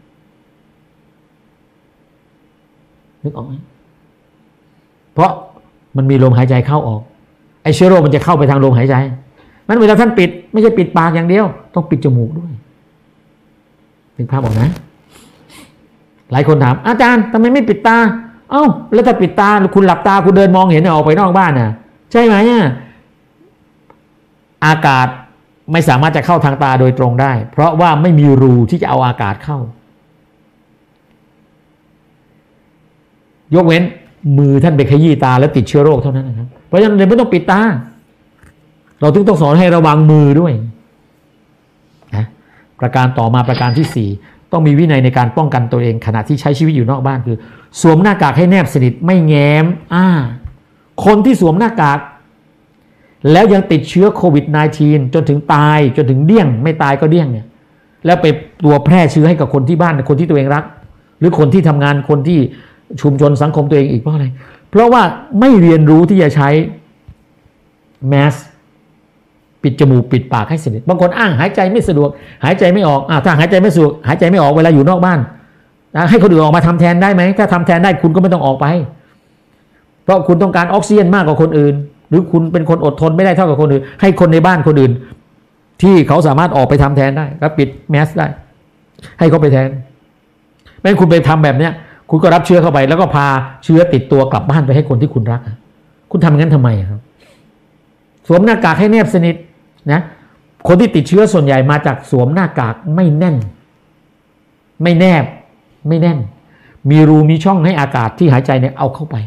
นึกออกไหมเพราะมันมีลมหายใจเข้าออกไอ้เชื้อโรคมันจะเข้าไปทางลมหายใจนั้นเวลาท่านปิดไม่ใช่ปิดปากอย่างเดียวต้องปิดจมูกด้วยนึกภาพออกนะหลายคนถามอาจารย์ทำไมไม่ปิดตาเอ้าแล้วถ้าปิดตาคุณหลับตาคุณเดินมองเห็นออกไปนอกบ้านน่ะใช่ไหมอ่ะอากาศไม่สามารถจะเข้าทางตาโดยตรงได้เพราะว่าไม่มีรูที่จะเอาอากาศเข้ายกเว้นมือท่านไปขยี้ตาแล้วติดเชื้อโรคเท่านั้นนะครับเพราะฉะนั้นเลยไม่ต้องปิดตาเราถึงต้องสอนให้ระวังมือด้วยนะประการต่อมาประการที่สี่ต้องมีวินัยในการป้องกันตัวเองขณะที่ใช้ชีวิตอยู่นอกบ้านคือสวมหน้ากากให้แนบสนิทไม่แง้มอ้าคนที่สวมหน้ากากแล้วยังติดเชื้อโควิด สิบเก้า จนถึงตายจนถึงเดี้ยงไม่ตายก็เดี้ยงเนี่ยแล้วไปตัวแพร่เชื้อให้กับคนที่บ้านคนที่ตัวเองรักหรือคนที่ทำงานคนที่ชุมชนสังคมตัวเองอีกเพราะอะไรเพราะว่าไม่เรียนรู้ที่จะใช้แมสปิดจมูกปิดปากให้สนิทบางคนอ้างหายใจไม่สะดวกหายใจไม่ออกอ่าถ้าหายใจไม่สะดวกหายใจไม่ออกเวลาอยู่นอกบ้านให้คนอื่นออกมาทำแทนได้ไหมถ้าทำแทนได้คุณก็ไม่ต้องออกไปเพราะคุณต้องการออกซิเจนมากกว่าคนอื่นหรือคุณเป็นคนอดทนไม่ได้เท่ากับคนอื่นให้คนในบ้านคนอื่นที่เขาสามารถออกไปทำแทนได้ก็ปิดแมสได้ให้เขาไปแทนไม่งั้นคุณไปทำแบบเนี้ยคุณก็รับเชื้อเข้าไปแล้วก็พาเชื้อติดตัวกลับบ้านไปให้คนที่คุณรักคุณทำงั้นทำไมครับสวมหน้ากากให้แนบสนิทนะคนที่ติดเชื้อส่วนใหญ่มาจากสวมหน้ากากไม่แน่นไม่แนบไม่แน่นมีรูมีช่องให้อากาศที่หายใจเนี่ยเอาเข้าไป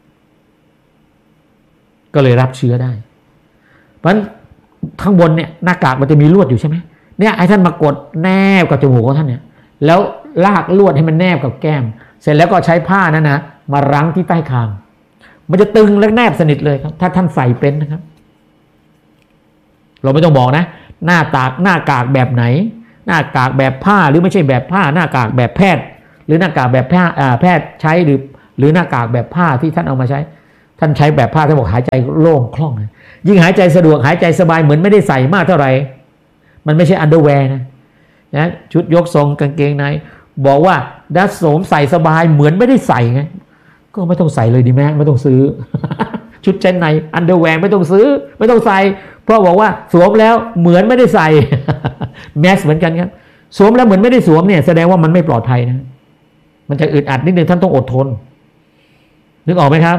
ก็เลยรับเชื้อได้เพราะฉะนั้นข้างบนเนี่ยหน้ากากมันจะมีลวดอยู่ใช่ไหมเนี่ยไอ้ท่านมากดแนบกับจมูกของท่านเนี่ยแล้วลากลวดให้มันแนบกับแก้มเสร็จแล้วก็ใช้ผ้านั้นนะมารั้งที่ใต้คางมันจะตึงและแนบสนิทเลยครับถ้าท่านใส่เป็นนะครับเราไม่ต้องบอกนะหน้าตากหน้ากากแบบไหนหน้ากากแบบผ้าหรือไม่ใช่แบบผ้าหน้ากากแบบแพทย์หรือหน้ากากแบบผ้าแพทย์ใช้หรือหรือหน้ากากแบบผ้าที่ท่านเอามาใช้ท่านใช้แบบผ้าท่านบอกหายใจโล่งคล่องยิ่งหายใจสะดวกหายใจสบายเหมือนไม่ได้ใส่มากเท่าไหร่มันไม่ใช่อันเดอร์แวร์นะนะชุดยกทรงกางเกงในบอกว่าดัสโสมใส่สบายเหมือนไม่ได้ใส่ไงก็ไม่ต้องใส่เลยดีไหมไม่ต้องซื้อ ชุดชั้นในอันเดอร์แวร์ไม่ต้องซื้อไม่ต้องใส่เพราะบอกว่าสวมแล้วเหมือนไม่ได้ใส่ แมสเหมือนกันครับสวมแล้วเหมือนไม่ได้สวมเนี่ยแสดงว่ามันไม่ปลอดภัยนะมันจะอึดอัดนิดนึงท่านต้องอดทนนึกออกไหมครับ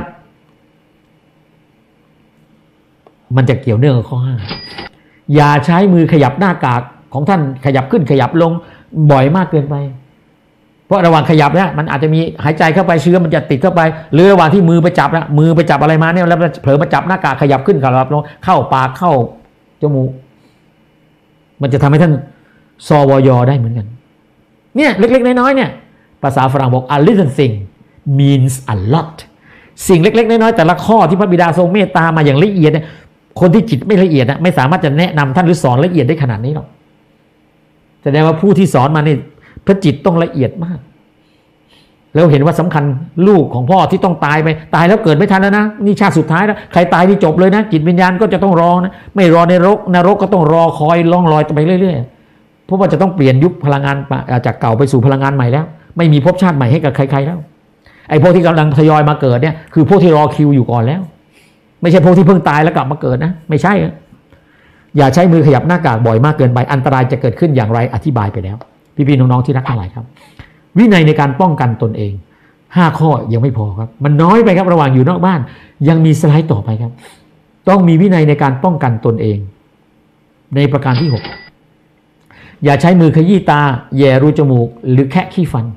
มันจะเกี่ยวเนื่องกับข้อห้าอย่าใช้มือขยับหน้ากากของท่านขยับขึ้นขยับลงบ่อยมากเกินไปเพราะระหว่างขยับเนี่ยมันอาจจะมีหายใจเข้าไปเชื้อมันจะติดเข้าไปหรือระหว่างที่มือไปจับนะมือไปจับอะไรมาเนี่ยแล้วเผลอมาจับหน้ากากขยับขึ้นขยับลงเข้าปากเข้าจมูกมันจะทำให้ท่านซอวยอได้เหมือนกันเนี่ยเล็กๆน้อยๆเนี่ยภาษาฝรั่งบอก a little thing means a lot สิ่งเล็กๆน้อยๆแต่ละข้อที่พระบิดาทรงเมตตามาอย่างละเอียดเนี่ยคนที่จิตไม่ละเอียดนะไม่สามารถจะแนะนำท่านหรือสอนละเอียดได้ขนาดนี้หรอกแสดงว่าผู้ที่สอนมานี่พระจิตต้องละเอียดมากแล้วเห็นว่าสำคัญลูกของพ่อที่ต้องตายไปตายแล้วเกิดไม่ทันแล้วนะนี่ชาติสุดท้ายแล้วใครตายนี่จบเลยนะจิตวิญญาณก็จะต้องรอนะไม่รอในนรกนรกก็ต้องรอคอยล่องลอยไปเรื่อยๆเพราะว่าจะต้องเปลี่ยนยุคพลังงานจากเก่าไปสู่พลังงานใหม่แล้วไม่มีภพชาติใหม่ให้กับใครๆแล้วไอ้พวกที่กำลังทยอยมาเกิดเนี่ยคือพวกที่รอคิวอยู่ก่อนแล้วไม่ใช่พวกที่เพิ่งตายแล้วกลับมาเกิดนะไม่ใช่อย่าใช้มือขยับหน้ากากบ่อยมากเกินไปอันตรายจะเกิดขึ้นอย่างไรอธิบายไปแล้วพี่ๆน้องๆที่รักทั้งหลายครับวินัยในการป้องกันตนเองห้าข้อยังไม่พอครับมันน้อยไปครับระหว่างอยู่นอกบ้านยังมีสไลด์ต่อไปครับต้องมีวินัยในการป้องกันตนเองในประการที่หกอย่าใช้มือขยี้ตาแย่รูจมูกหรือแคะขี้ฟัน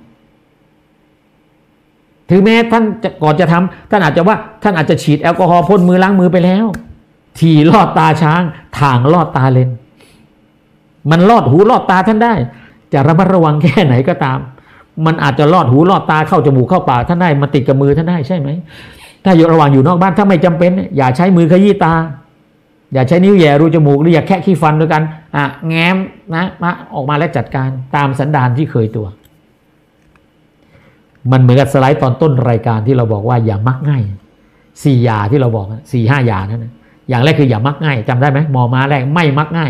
ถึงแม้ท่านจะก่อนจะทำท่านอาจจะว่าท่านอาจจะฉีดแอลกอฮอล์พ่นมือล้างมือไปแล้วทีลอดตาช้างถ่างลอดตาเลนมันลอดหูลอดตาท่านได้จะระมัดระวังแค่ไหนก็ตามมันอาจจะลอดหูลอดตาเข้าจมูกเข้าปากท่านได้มาติดกับมือท่านได้ใช่ไหมถ้าอยู่ระหว่างอยู่นอกบ้านถ้าไม่จำเป็นอย่าใช้มือขยี้ตาอย่าใช้นิ้วแย่รูจมูกหรืออย่าแคะขี้ฟันด้วยกันอ่ะแง้มนะมาออกมาและจัดการตามสันดานที่เคยตัวมันเหมือนกับสไลด์ตอนต้นรายการที่เราบอกว่าอย่ามักง่ายสี่อย่าที่เราบอกสี่ห้าอย่านั่นนะอย่างแรกคืออย่ามักง่ายจำได้ไหมมอม้าแรกไม่มักง่าย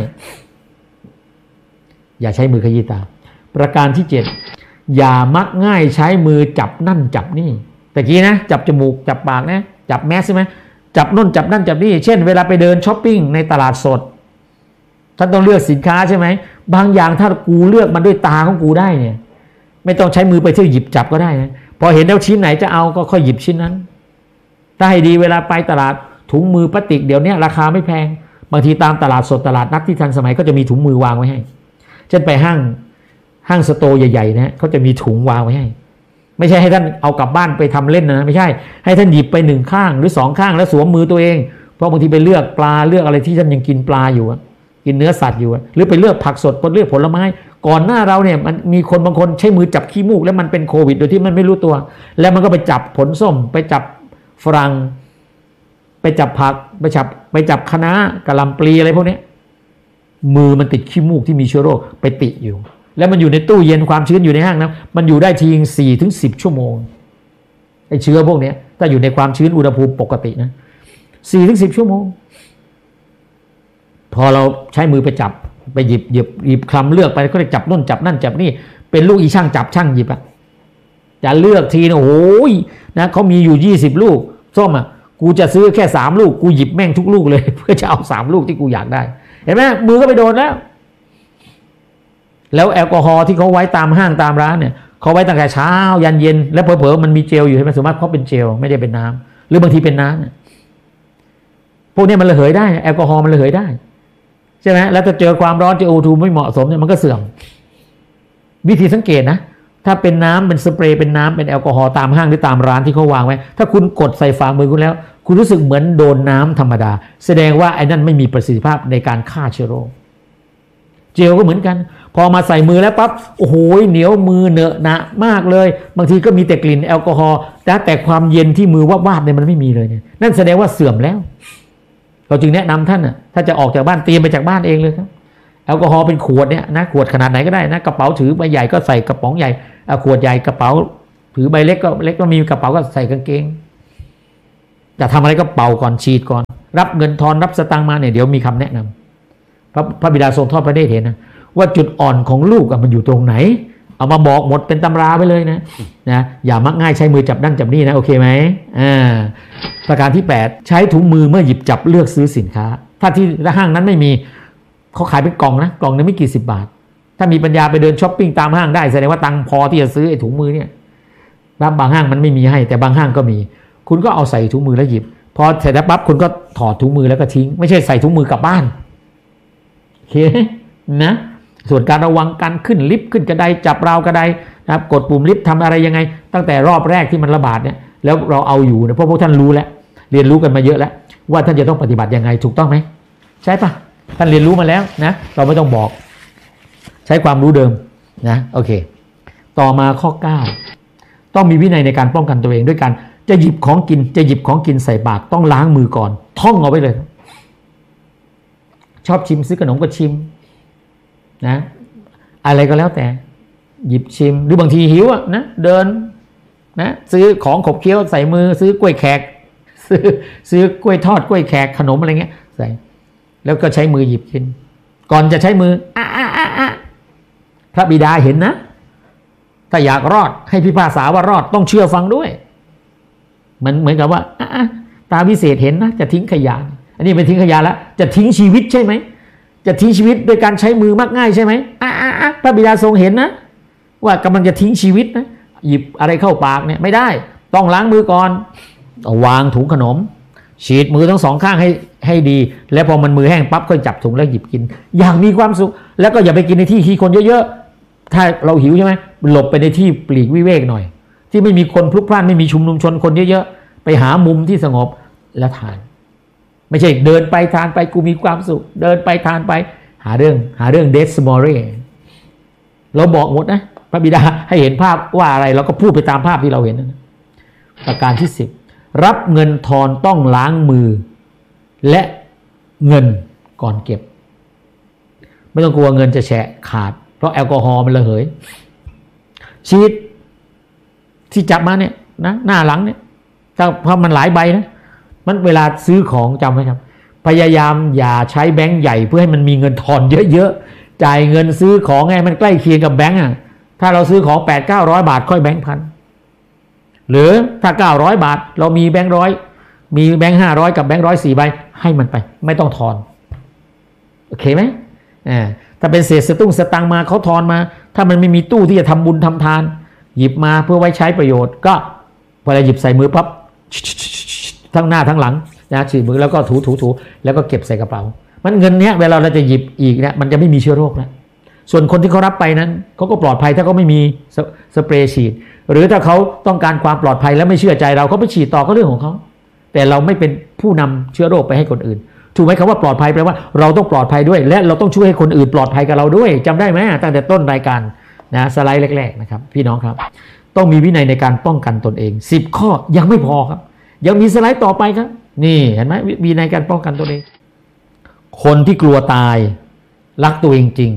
อย่าใช้มือขยี้ตาประการที่เจ็ดอย่ามักง่ายใช้มือจับนั่นจับนี่แต่กี้นะจับจมูกจับปากนะจับแมสใช่ไหมจับน่นจับนั่นจับนี่เช่นเวลาไปเดินช้อปปิ้งในตลาดสดท่านต้องเลือกสินค้าใช่ไหมบางอย่างถ้ากูเลือกมันด้วยตาของกูได้เนี่ยไม่ต้องใช้มือไปเที่ยวหยิบจับก็ได้นะพอเห็นแล้วชิ้นไหนจะเอาก็ค่อยหยิบชิ้นนั้นถ้าให้ดีเวลาไปตลาดถุงมือพลาสติกเดี๋ยวนี้ราคาไม่แพงบางทีตามตลาดสดตลาดนัดที่ทันสมัยก็จะมีถุงมือวางไว้ให้เช่นไปห้างห้างสโตร์ใหญ่ๆนะเขาจะมีถุงวางไว้ให้ไม่ใช่ให้ท่านเอากลับบ้านไปทำเล่นนะไม่ใช่ให้ท่านหยิบไปหนึ่งข้างหรือสองข้างแล้วสวมมือตัวเองเพราะบางทีไปเลือกปลาเลือกอะไรที่ท่านยังกินปลาอยู่กินเนื้อสัตว์อยู่หรือไปเลือกผักสดเลือกผลไม้ก่อนหน้าเราเนี่ยมันมีคนบางคนใช้มือจับขี้มูกแล้วมันเป็นโควิดโดยที่มันไม่รู้ตัวแล้วมันก็ไปจับผลส้มไปจับฝรั่งไปจับผักไปจับไปจับคะน้ากะหล่ำปลีอะไรพวกนี้มือมันติดขี้มูกที่มีเชื้อโรคไปติดอยู่แล้วมันอยู่ในตู้เย็นความชื้นอยู่ในห้างนะมันอยู่ได้ทีสี่ถึงสิบชั่วโมงไอ้เชื้อพวกนี้ถ้าอยู่ในความชื้นอุณหภูมิปกตินะสี่ถึงสิบชั่วโมงพอเราใช้มือไปจับไปหยิบหยิบหยิบคลำเลือกไปก็ได้จับน่นจับนั่นจับนี่เป็นลูกอีช่างจับช่างหยิบอะจะเลือกทีนะโอ้ยนะเขามีอยู่ยี่สิบลูกส้มอะกูจะซื้อแค่สามลูกกูหยิบแม่งทุกลูกเลยเพื่อจะเอาสามลูกที่กูอยากได้เห็นไหมมือก็ไปโดนแล้วแล้วแอลกอฮอล์ที่เขาไว้ตามห้างตามร้านเนี่ยเขาไว้ตั้งแต่เช้ายันเย็นแล้วเผลอๆมันมีเจลอยู่ใช่ไหมสมมติเขาเป็นเจลไม่ได้เป็นน้ำหรือบางทีเป็นน้ำพวกนี้มันระเหยได้แอลกอฮอล์มันระเหยได้ใช่ไหมแล้วถ้าเจอความร้อนเจอโอทูไม่เหมาะสมเนี่ยมันก็เสื่อมวิธีสังเกตนะถ้าเป็นน้ำเป็นสเปรย์เป็นน้ำเป็นแอลกอฮอล์ตามห้างหรือตามร้านที่เขาวางไว้ถ้าคุณกดใส่ฝ่ามือคุณแล้วคุณรู้สึกเหมือนโดนน้ำธรรมดาแสดงว่าไอ้นั่นไม่มีประสิทธิภาพในการฆ่าเชื้อโรคเจลก็เหมือนกันพอมาใส่มือแล้วปั๊บโอ้โหเหนียวมือเหนอะหนะมากเลยบางทีก็มีแต่กลิ่นแอลกอฮอล์แต่แต่ความเย็นที่มือวาบๆเนี่ยมันไม่มีเลยเนี่ยนั่นแสดงว่าเสื่อมแล้วเราจึงแนะนำท่านน่ะถ้าจะออกจากบ้านเตรียมไปจากบ้านเองเลยครับแอลกอฮอล์เป็นขวดเนี่ยนะขวดขนาดไหนก็ได้นะกระเป๋าถือใบใหญ่ก็ใส่กระป๋องใหญ่ขวดใหญ่กระเป๋าถือใบเล็กก็เล็กก็มีกระเป๋าก็ใส่กางเกงจะทำอะไรก็เป่าก่อนฉีดก่อนรับเงินทอนรับสตางค์มาเนี่ยเดี๋ยวมีคำแนะนำพระพระบิดาทรงทอดพระเนตรเห็นนะว่าจุดอ่อนของลูกมันอยู่ตรงไหนเอามาบอกหมดเป็นตำราไปเลยนะนะอย่ามักง่ายใช้มือจับนั่นจับนี่นะโอเคไหมอ่าประการที่แปดใช้ถุงมือเมื่อหยิบจับเลือกซื้อสินค้าถ้าที่ห้างนั้นไม่มีเขาขายเป็นกล่องนะกล่องนึงไม่กี่สิบบาทถ้ามีปัญญาไปเดินช้อปปิ้งตามห้างได้แสดงว่าตังค์พอที่จะซื้อไอ้ถุงมือเนี่ยบางห้างมันไม่มีให้แต่บางห้างก็มีคุณก็เอาใส่ถุงมือแล้วหยิบพอเสร็จแล้วปั๊บคุณก็ถอดถุงมือแล้วก็ทิ้งไม่ใช่ใส่ถุงมือกลับบ้านโอเคนะส่วนการระวังการขึ้นลิฟต์ขึ้นกระไดจับราวกระไดนะครับกดปุ่มลิฟต์ทำอะไรยังไงตั้งแต่รอบแรกที่มันระบาดเนี่ยแล้วเราเอาอยู่เนี่ยเพราะพวกท่านรู้แล้วเรียนรู้กันมาเยอะแล้วว่าท่านจะต้องปฏิบัติยังไงถูกต้องไหมใช่ปะท่านเรียนรู้มาแล้วนะเราไม่ต้องบอกใช้ความรู้เดิมนะโอเคต่อมาข้อเก้าต้องมีวินัยในการป้องกันตัวเองด้วยการจะหยิบของกินจะหยิบของกินใส่ปากต้องล้างมือก่อนท่องเอาไว้เลยชอบชิมซื้อขนมก็ชิมนะอะไรก็แล้วแต่หยิบชิมหรือบางทีหิวอ่ะนะเดินนะซื้อของขบเคี้ยวใส่มือซื้อกล้วยแขกซื้อซื้อกล้วยทอดกล้วยแขกขนมอะไรเงี้ยใส่แล้วก็ใช้มือหยิบกินก่อนจะใช้มืออ่ะอ่ะอ่ะอ่ะพระบิดาเห็นนะถ้าอยากรอดให้พิพากษาว่ารอดต้องเชื่อฟังด้วยมันเหมือนกับว่าอ่ะตาวิเศษเห็นนะจะทิ้งขยะอันนี้เป็นทิ้งขยะแล้วจะทิ้งชีวิตใช่ไหมจะทิ้งชีวิตโดยการใช้มือมักง่ายใช่ไหมอ่ะอ่ะอ่ะพระบิดาทรงเห็นนะว่ากำลังจะทิ้งชีวิตนะหยิบอะไรเข้าปากเนี่ยไม่ได้ต้องล้างมือก่อนวางถุงขนมฉีดมือทั้งสองข้างให้ให้ดีแล้วพอมันมือแห้งปั๊บค่อยจับถุงแล้วหยิบกินอย่างมีความสุขแล้วก็อย่าไปกินในที่ที่คนเยอะๆถ้าเราหิวใช่ไหมหลบไปในที่ปลีกวิเวกหน่อยที่ไม่มีคนพลุกพล่านไม่มีชุมนุมชนคนเยอะๆไปหามุมที่สงบแล้วทานไม่ใช่เดินไปทานไปกูมีความสุขเดินไปทานไปหาเรื่องหาเรื่องเดสมอร์เรเราบอกหมดนะพระบิดาให้เห็นภาพว่าอะไรเราก็พูดไปตามภาพที่เราเห็นนะประการที่สิบรับเงินทอนต้องล้างมือและเงินก่อนเก็บไม่ต้องกลัวเงินจะแฉะขาดเพราะแอลกอฮอล์มันระเหยชีทที่จับมาเนี่ยนะหน้าหลังเนี่ยถ้าเพราะมันหลายใบนะมันเวลาซื้อของจำไว้ครับพยายามอย่าใช้แบงค์ใหญ่เพื่อให้มันมีเงินทอนเยอะๆจ่ายเงินซื้อของไงมันใกล้เคียงกับแบงค์อ่ะถ้าเราซื้อของแปดเก้าร้อยบาทค่อยแบงค์พันหรือถ้าเก้าร้อยบาทเรามีแบงค์ร้อยมีแบงค์ห้าร้อยกับแบงค์ร้อยสี่ใบให้มันไปไม่ต้องทอนโอเคไหมอ่าถ้าเป็นเศษสตุ้งสตังมาเขาทอนมาถ้ามันไม่มีตู้ที่จะทำบุญทำทานหยิบมาเพื่อไว้ใช้ประโยชน์ก็พอเราหยิบใส่มือปั๊บทั้งหน้าทั้งหลังนะฉีดมือแล้วก็ถูถูถูแล้วก็เก็บใส่กระเป๋ามันเงินเนี้ยเวลาเราจะหยิบอีกเนี่ยมันจะไม่มีเชื้อโรคแล้วส่วนคนที่เขารับไปนั้นเขาก็ปลอดภัยถ้าเขาไม่มีสเปรย์ฉีดหรือถ้าเขาต้องการความปลอดภัยแล้วไม่เชื่อใจเราเขาไปฉีดต่อก็เรื่องของเขาแต่เราไม่เป็นผู้นำเชื้อโรคไปให้คนอื่นถูกไหมคำว่าปลอดภัยแปลว่าเราต้องปลอดภัยด้วยและเราต้องช่วยให้คนอื่นปลอดภัยกับเราด้วยจำได้ไหมตั้งแต่ต้นรายการนะสไลด์แรกๆนะครับพี่น้องครับต้องมีวินัยในการป้องกันตนเองสิบข้อยังไม่พอครับยังมีสไลด์ต่อไปครับนี่เห็นไหมวินัยการป้องกันตนเองคนที่กลัวตายรักตัวเองจริง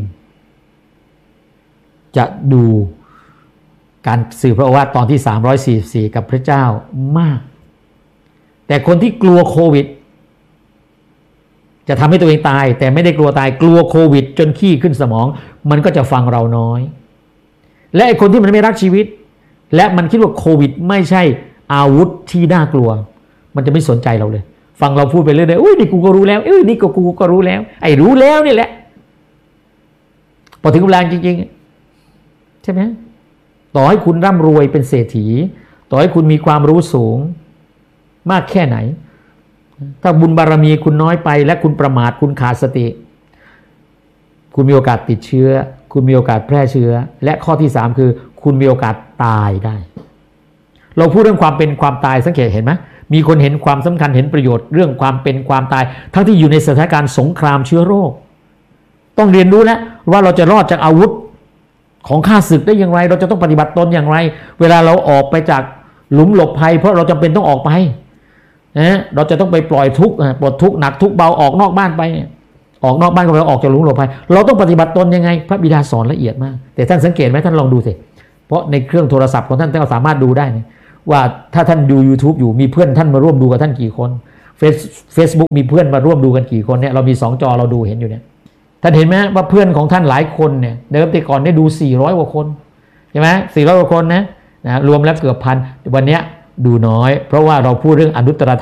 จะดูการสื่อพระโอวาทตอนที่สามร้อยสี่สิบสี่กับพระเจ้ามากแต่คนที่กลัวโควิดจะทำให้ตัวเองตายแต่ไม่ได้กลัวตายกลัวโควิดจนขี้ขึ้นสมองมันก็จะฟังเราน้อยและไอ้คนที่มันไม่รักชีวิตและมันคิดว่าโควิดไม่ใช่อาวุธที่น่ากลัวมันจะไม่สนใจเราเลยฟังเราพูดไปเรื่อยๆอุ้ยนี่กูก็รู้แล้วเอ้ยนี่ก็กูก็รู้แล้วไอ้รู้แล้วนี่แหละพอถึงเวลาจริงๆใช่ไหมต่อให้คุณร่ำรวยเป็นเศรษฐีต่อให้คุณมีความรู้สูงมากแค่ไหนถ้าบุญบารมีคุณน้อยไปและคุณประมาทคุณขาดสติคุณมีโอกาสติดเชื้อคุณมีโอกาสแพร่เชื้อและข้อที่สามคือคุณมีโอกาสตายได้เราพูดเรื่องความเป็นความตายสังเกตเห็นไหมมีคนเห็นความสำคัญเห็นประโยชน์เรื่องความเป็นความตายทั้งที่อยู่ในสถานการณ์สงครามเชื้อโรคต้องเรียนรู้แล้วว่าเราจะรอดจากอาวุธของข้าศึกได้อย่างไรเราจะต้องปฏิบัติตนอย่างไรเวลาเราออกไปจากหลุมหลบภัยเพราะเราจำเป็นต้องออกไปนะเราจะต้องไปปล่อยทุกข์ปลดทุกข์หนักทุกข์เบาออกนอกบ้านไปออกนอกบ้านก็แปลว่าออกจากหลุมหลบภัยเราต้องปฏิบัติตนยังไงพระบิดาสอนละเอียดมากแต่ท่านสังเกตไหมท่านลองดูสิเพราะในเครื่องโทรศัพท์ของท่านท่านก็สามารถดูได้นะว่าถ้าท่านดู YouTube อยู่มีเพื่อนท่านมาร่วมดูกับท่านกี่คนเฟซเฟซบุ๊กมีเพื่อนมาร่วมดูกันกี่คนเนี่ยเรามีสองจอเราดูเห็นอยู่เนี่ยท่านเห็นไหมว่าเพื่อนของท่านหลายคนเนี่ยเดิมแต่ก่อนได้ดูสี่ร้อยกว่าคนใช่ไหมสี่ร้อยกว่าคนนะนะรวมแล้วเกือบพันวันนี้ดูน้อยเพราะว่าเราพูดเรื่องอนุตตร